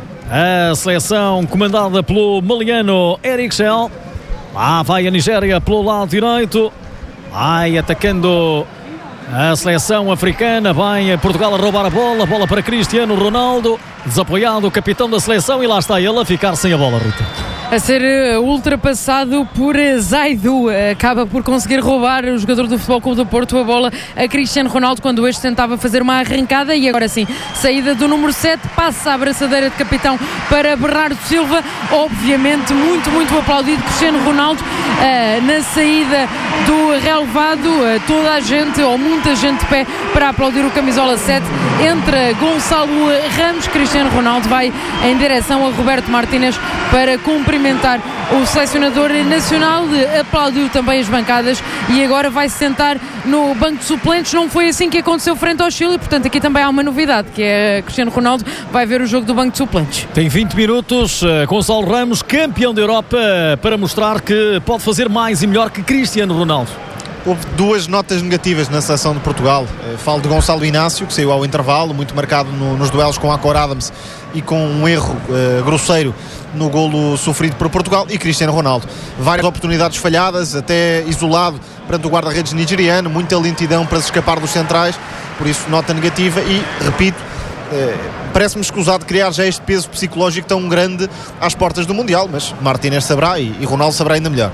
Speaker 1: a seleção comandada pelo maliano Eriksen. Lá vai a Nigéria pelo lado direito, vai atacando a seleção africana. Vai a Portugal a roubar a bola, bola para Cristiano Ronaldo, desapoiado o capitão da seleção, e lá está ele a ficar sem a bola, Rita.
Speaker 2: A ser ultrapassado por Zaidu, acaba por conseguir roubar o jogador do Futebol Clube do Porto a bola a Cristiano Ronaldo, quando este tentava fazer uma arrancada. E agora sim, saída do número sete, passa a abraçadeira de capitão para Bernardo Silva, obviamente muito, muito aplaudido Cristiano Ronaldo uh, na saída do relevado, uh, toda a gente, ou muita gente de pé para aplaudir o camisola sete. Entra Gonçalo Ramos, Cristiano Ronaldo vai em direção a Roberto Martínez para cumprir o selecionador nacional, aplaudiu também as bancadas e agora vai se sentar no banco de suplentes. Não foi assim que aconteceu frente ao Chile, portanto aqui também há uma novidade, que é Cristiano Ronaldo vai ver o jogo do banco de suplentes.
Speaker 1: Tem vinte minutos, Gonçalo Ramos, campeão da Europa, para mostrar que pode fazer mais e melhor que Cristiano Ronaldo.
Speaker 3: Houve duas notas negativas na seleção de Portugal. Falo de Gonçalo Inácio, que saiu ao intervalo, muito marcado no, nos duelos com Akor Adams e com um erro uh, grosseiro no golo sofrido por Portugal, e Cristiano Ronaldo. Várias oportunidades falhadas, até isolado perante o guarda-redes nigeriano, muita lentidão para se escapar dos centrais, por isso nota negativa. E, repito, uh, parece-me escusado criar já este peso psicológico tão grande às portas do Mundial, mas Martínez saberá e, e Ronaldo saberá ainda melhor.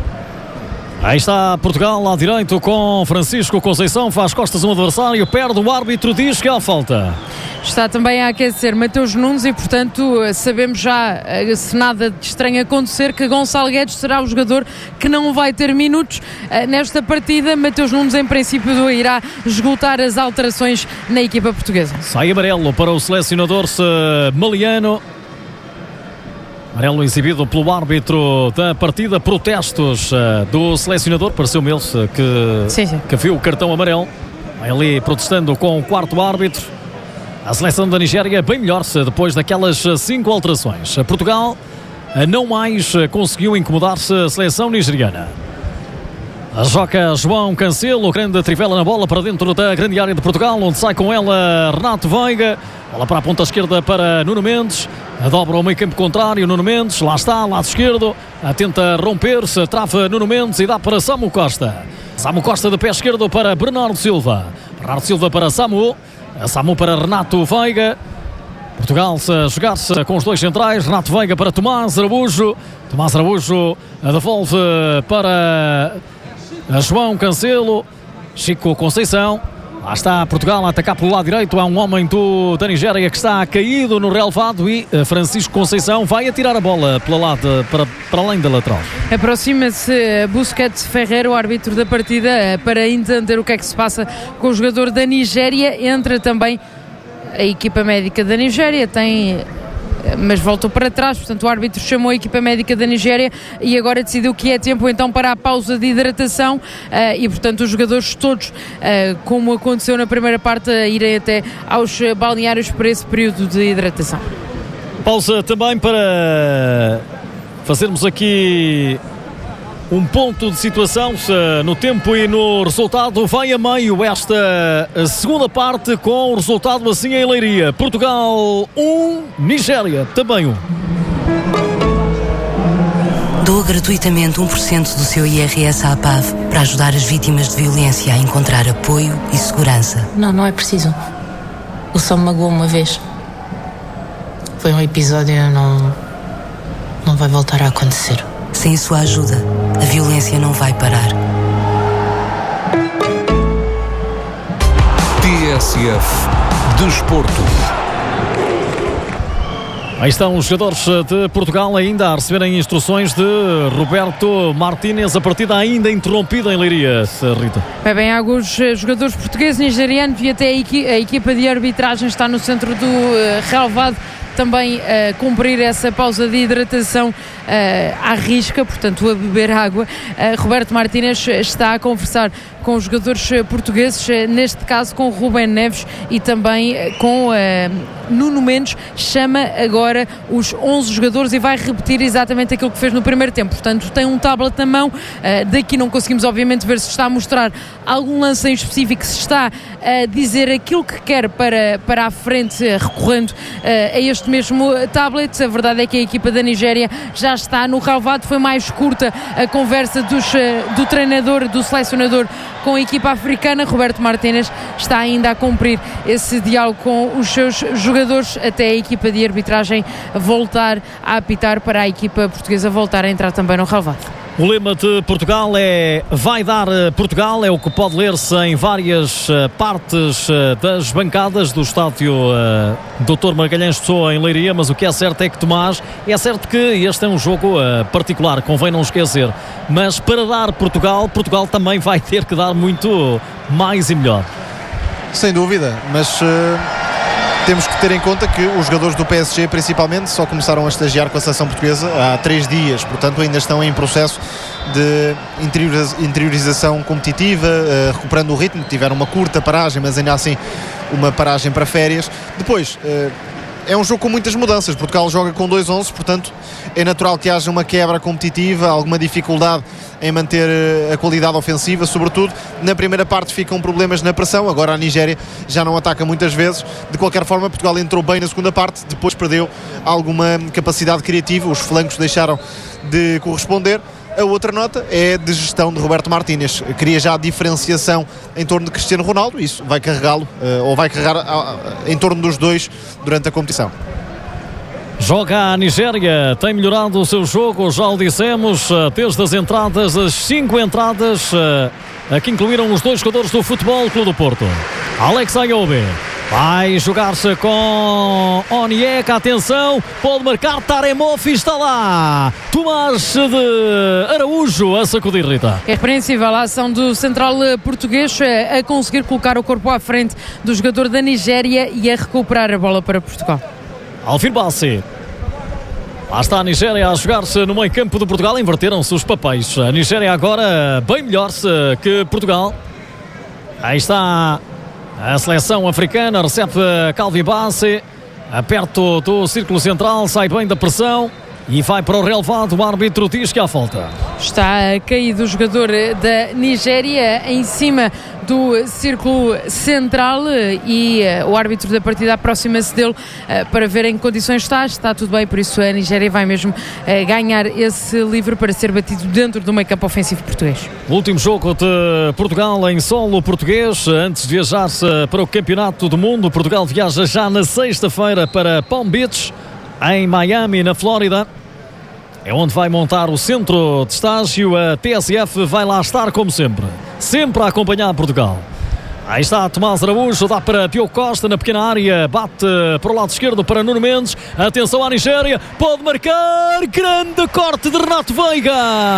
Speaker 1: Aí está Portugal lá direito com Francisco Conceição, faz costas um adversário, perde, o árbitro diz que há falta.
Speaker 2: Está também a aquecer Mateus Nunes e, portanto, sabemos já, se nada de estranho acontecer, que Gonçalo Guedes será o jogador que não vai ter minutos nesta partida. Mateus Nunes, em princípio, irá esgotar as alterações na equipa portuguesa.
Speaker 1: Sai amarelo para o selecionador maliano. Amarelo exibido pelo árbitro da partida. Protestos uh, do selecionador. Pareceu-me ele que,
Speaker 2: sim, sim.
Speaker 1: que viu o cartão amarelo. Vai ali protestando com o quarto árbitro. A seleção da Nigéria bem melhor-se depois daquelas cinco alterações. Portugal uh, não mais uh, conseguiu incomodar-se a seleção nigeriana. Joga João Cancelo, grande trivela na bola para dentro da grande área de Portugal, onde sai com ela Renato Veiga. Bola para a ponta esquerda para Nuno Mendes. Dobra ao meio campo contrário, Nuno Mendes. Lá está, lado esquerdo. Tenta romper-se, trava Nuno Mendes e dá para Samu Costa. Samu Costa de pé esquerdo para Bernardo Silva. Bernardo Silva para Samu. Samu para Renato Veiga. Portugal a jogar-se com os dois centrais. Renato Veiga para Tomás Araújo. Tomás Araújo devolve para João Cancelo. Chico Conceição. Lá está Portugal a atacar pelo lado direito. Há um homem do, da Nigéria que está caído no relvado e Francisco Conceição vai atirar a bola pela lado, para, para além da lateral.
Speaker 2: Aproxima-se Busquets Ferreira, o árbitro da partida, para entender o que é que se passa com o jogador da Nigéria. Entra também a equipa médica da Nigéria, tem... mas voltou para trás, portanto o árbitro chamou a equipa médica da Nigéria e agora decidiu que é tempo então para a pausa de hidratação, uh, e portanto os jogadores todos, uh, como aconteceu na primeira parte, uh, irem até aos balneários por esse período de hidratação.
Speaker 1: Pausa também para fazermos aqui um ponto de situação no tempo e no resultado. Vai a meio esta segunda parte com o resultado assim em Leiria. Portugal um, Nigéria também um.
Speaker 18: Doa gratuitamente um por cento do seu I R S à P A V para ajudar as vítimas de violência a encontrar apoio e segurança.
Speaker 19: Não, não é preciso. O só me magoou uma vez. Foi um episódio e não, não vai voltar a acontecer.
Speaker 18: Sem a sua ajuda, a violência não vai parar.
Speaker 17: T S F Desporto.
Speaker 1: Aí estão os jogadores de Portugal ainda a receberem instruções de Roberto Martínez. A partida ainda interrompida em Leiria, Rita.
Speaker 2: Bebem água os jogadores portugueses, nigerianos e até a, equi- a equipa de arbitragem está no centro do uh, relvado também a uh, cumprir essa pausa de hidratação uh, à risca, portanto a beber água. Uh, Roberto Martínez está a conversar com os jogadores portugueses, neste caso com Rubén Neves e também com uh, Nuno Mendes. Chama agora os onze jogadores e vai repetir exatamente aquilo que fez no primeiro tempo. Portanto, tem um tablet na mão. Uh, daqui não conseguimos obviamente ver se está a mostrar algum lance em específico, se está a dizer aquilo que quer para, para a frente, recorrendo uh, a este mesmo tablet. A verdade é que a equipa da Nigéria já está no relvado. Foi mais curta a conversa dos, uh, do treinador, do selecionador com a equipa africana. Roberto Martínez está ainda a cumprir esse diálogo com os seus jogadores até a equipa de arbitragem voltar a apitar para a equipa portuguesa voltar a entrar também no relvado.
Speaker 1: O lema de Portugal é vai dar Portugal, é o que pode ler-se em várias uh, partes uh, das bancadas do estádio uh, doutor Magalhães Pessoa em Leiria, mas o que é certo é que, Tomás, é certo que este é um jogo uh, particular, convém não esquecer, mas para dar Portugal, Portugal também vai ter que dar muito mais e melhor.
Speaker 3: Sem dúvida, mas uh, temos que ter em conta que os jogadores do P S G principalmente só começaram a estagiar com a seleção portuguesa há três dias, portanto ainda estão em processo de interiorização competitiva, uh, recuperando o ritmo. Tiveram uma curta paragem, mas ainda assim uma paragem para férias. Depois uh, é um jogo com muitas mudanças. Portugal joga com dois onze, portanto é natural que haja uma quebra competitiva, alguma dificuldade em manter a qualidade ofensiva, sobretudo na primeira parte ficam problemas na pressão. Agora a Nigéria já não ataca muitas vezes. De qualquer forma, Portugal entrou bem na segunda parte, depois perdeu alguma capacidade criativa, os flancos deixaram de corresponder. A outra nota é de gestão de Roberto Martínez. Queria já a diferenciação em torno de Cristiano Ronaldo, isso vai carregá-lo, ou vai carregar em torno dos dois durante a competição.
Speaker 1: Joga a Nigéria, tem melhorado o seu jogo, já o dissemos, desde as entradas, as cinco entradas, aqui incluíram os dois jogadores do Futebol Clube do Porto. Alex Ayoube vai jogar-se com Onyeka, atenção, pode marcar, Taremov está lá. Tomás de Araújo a sacudir, Rita.
Speaker 2: É repreensível a ação do central português a conseguir colocar o corpo à frente do jogador da Nigéria e a recuperar a bola para Portugal.
Speaker 1: Alfir Bassi. Lá está a Nigéria a jogar-se no meio campo de Portugal. Inverteram-se os papéis. A Nigéria agora bem melhor que Portugal. Aí está a seleção africana. Recebe Calvi Bassi perto do círculo central. Sai bem da pressão. e vai para o relevado. O árbitro diz que há falta.
Speaker 2: Está caído o jogador da Nigéria em cima do círculo central e uh, o árbitro da partida aproxima-se dele uh, para ver em que condições está. Está tudo bem, por isso a Nigéria vai mesmo uh, ganhar esse livre para ser batido dentro do meio campo ofensivo português.
Speaker 1: O último jogo de Portugal em solo português antes de viajar para o Campeonato do Mundo. Portugal viaja já na sexta-feira para Palm Beach, em Miami, na Flórida. É onde vai montar o centro de estágio. A T S F vai lá estar como sempre, sempre a acompanhar Portugal. Aí está Tomás Araújo, dá para Diogo Costa na pequena área, bate para o lado esquerdo para Nuno Mendes. Atenção à Nigéria, pode marcar, grande corte de Renato Veiga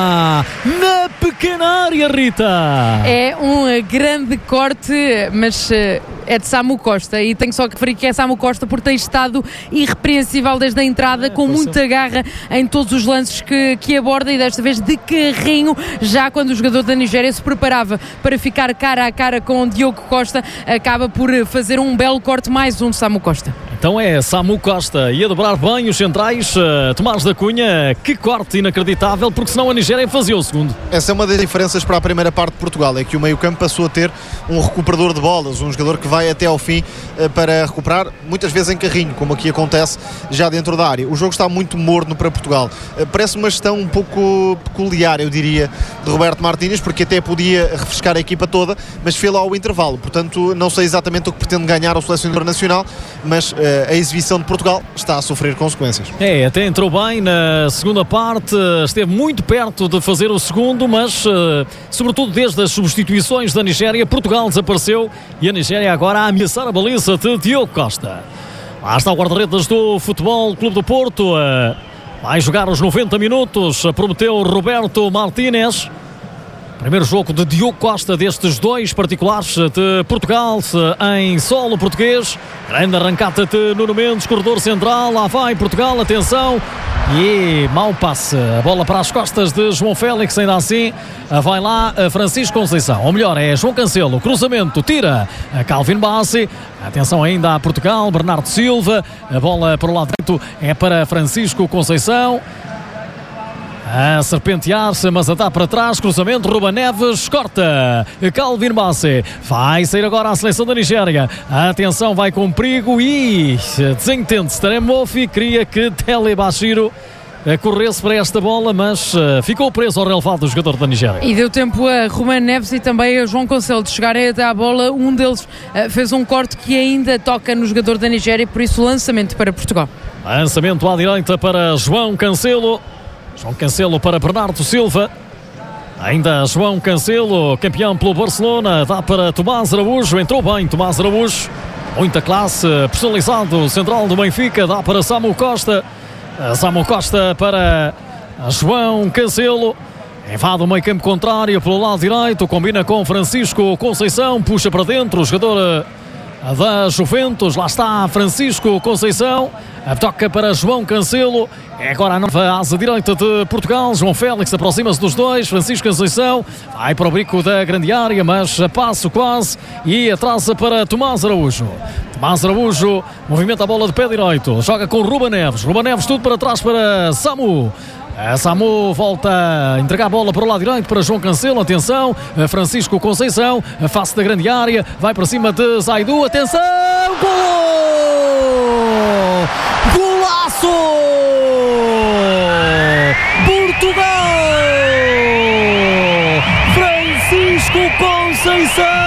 Speaker 1: na pequena área, Rita.
Speaker 2: É um grande corte, mas é de Samu Costa, e tenho só que referir que é Samu Costa porque tem estado irrepreensível desde a entrada, é, com muita ser. garra em todos os lances que, que aborda, e desta vez de carrinho, já quando o jogador da Nigéria se preparava para ficar cara a cara com Diogo Costa, acaba por fazer um belo corte, mais um de Samu Costa.
Speaker 1: Então é Samu Costa, ia dobrar bem os centrais. uh, Tomás da Cunha, que corte inacreditável, porque senão a Nigéria fazia o segundo.
Speaker 3: Essa é uma das diferenças para a primeira parte de Portugal, é que o meio campo passou a ter um recuperador de bolas, um jogador que vai até ao fim uh, para recuperar, muitas vezes em carrinho, como aqui acontece já dentro da área. O jogo está muito morno para Portugal. uh, Parece uma gestão um pouco peculiar, eu diria, de Roberto Martínez, porque até podia refrescar a equipa toda, mas fê-lo ao intervalo. Portanto, não sei exatamente o que pretende ganhar o selecionador nacional, mas uh, a exibição de Portugal está a sofrer consequências.
Speaker 1: É, até entrou bem na segunda parte, esteve muito perto de fazer o segundo, mas uh, sobretudo desde as substituições da Nigéria, Portugal desapareceu e a Nigéria agora a ameaçar a baliza de Diogo Costa. Lá está o guarda-redes do Futebol Clube do Porto, uh, vai jogar os noventa minutos, prometeu Roberto Martínez. Primeiro jogo de Diogo Costa destes dois particulares de Portugal em solo português. Grande arrancada de Nuno Mendes, corredor central, lá vai Portugal, atenção. E mau passe, a bola para as costas de João Félix, ainda assim vai lá Francisco Conceição, ou melhor é João Cancelo, cruzamento, tira a Calvin Bassey. Atenção ainda a Portugal, Bernardo Silva, a bola para o lado direito é para Francisco Conceição. A serpentear-se, mas a dar para trás, cruzamento, Ruben Neves, corta, Calvin Bassey, vai sair agora a seleção da Nigéria, atenção, vai com perigo e desentende-se, Taremofi, queria que Tele Bashiro corresse para esta bola, mas uh, ficou preso ao relevado do jogador da Nigéria.
Speaker 2: E deu tempo a Ruben Neves e também a João Cancelo de chegarem até à bola. Um deles uh, fez um corte que ainda toca no jogador da Nigéria, por isso lançamento para Portugal.
Speaker 1: Lançamento à direita para João Cancelo. João Cancelo para Bernardo Silva. Ainda João Cancelo, campeão pelo Barcelona, dá para Tomás Araújo, entrou bem Tomás Araújo, muita classe, personalizado, central do Benfica, dá para Samu Costa. Samu Costa para João Cancelo, invade o meio campo contrário pelo lado direito, combina com Francisco Conceição, puxa para dentro o jogador da Juventus, lá está Francisco Conceição, toca para João Cancelo, é agora a nova asa direita de Portugal, João Félix aproxima-se dos dois, Francisco Conceição vai para o bico da grande área, mas a passo quase, e atrasa para Tomás Araújo. Tomás Araújo movimenta a bola de pé direito, joga com Ruben Neves, Ruben Neves tudo para trás para Samu. A Samu volta a entregar a bola para o lado direito para João Cancelo, atenção, Francisco Conceição, a face da grande área, vai para cima de Zaidu, atenção, gol! Golaço! Portugal! Francisco Conceição!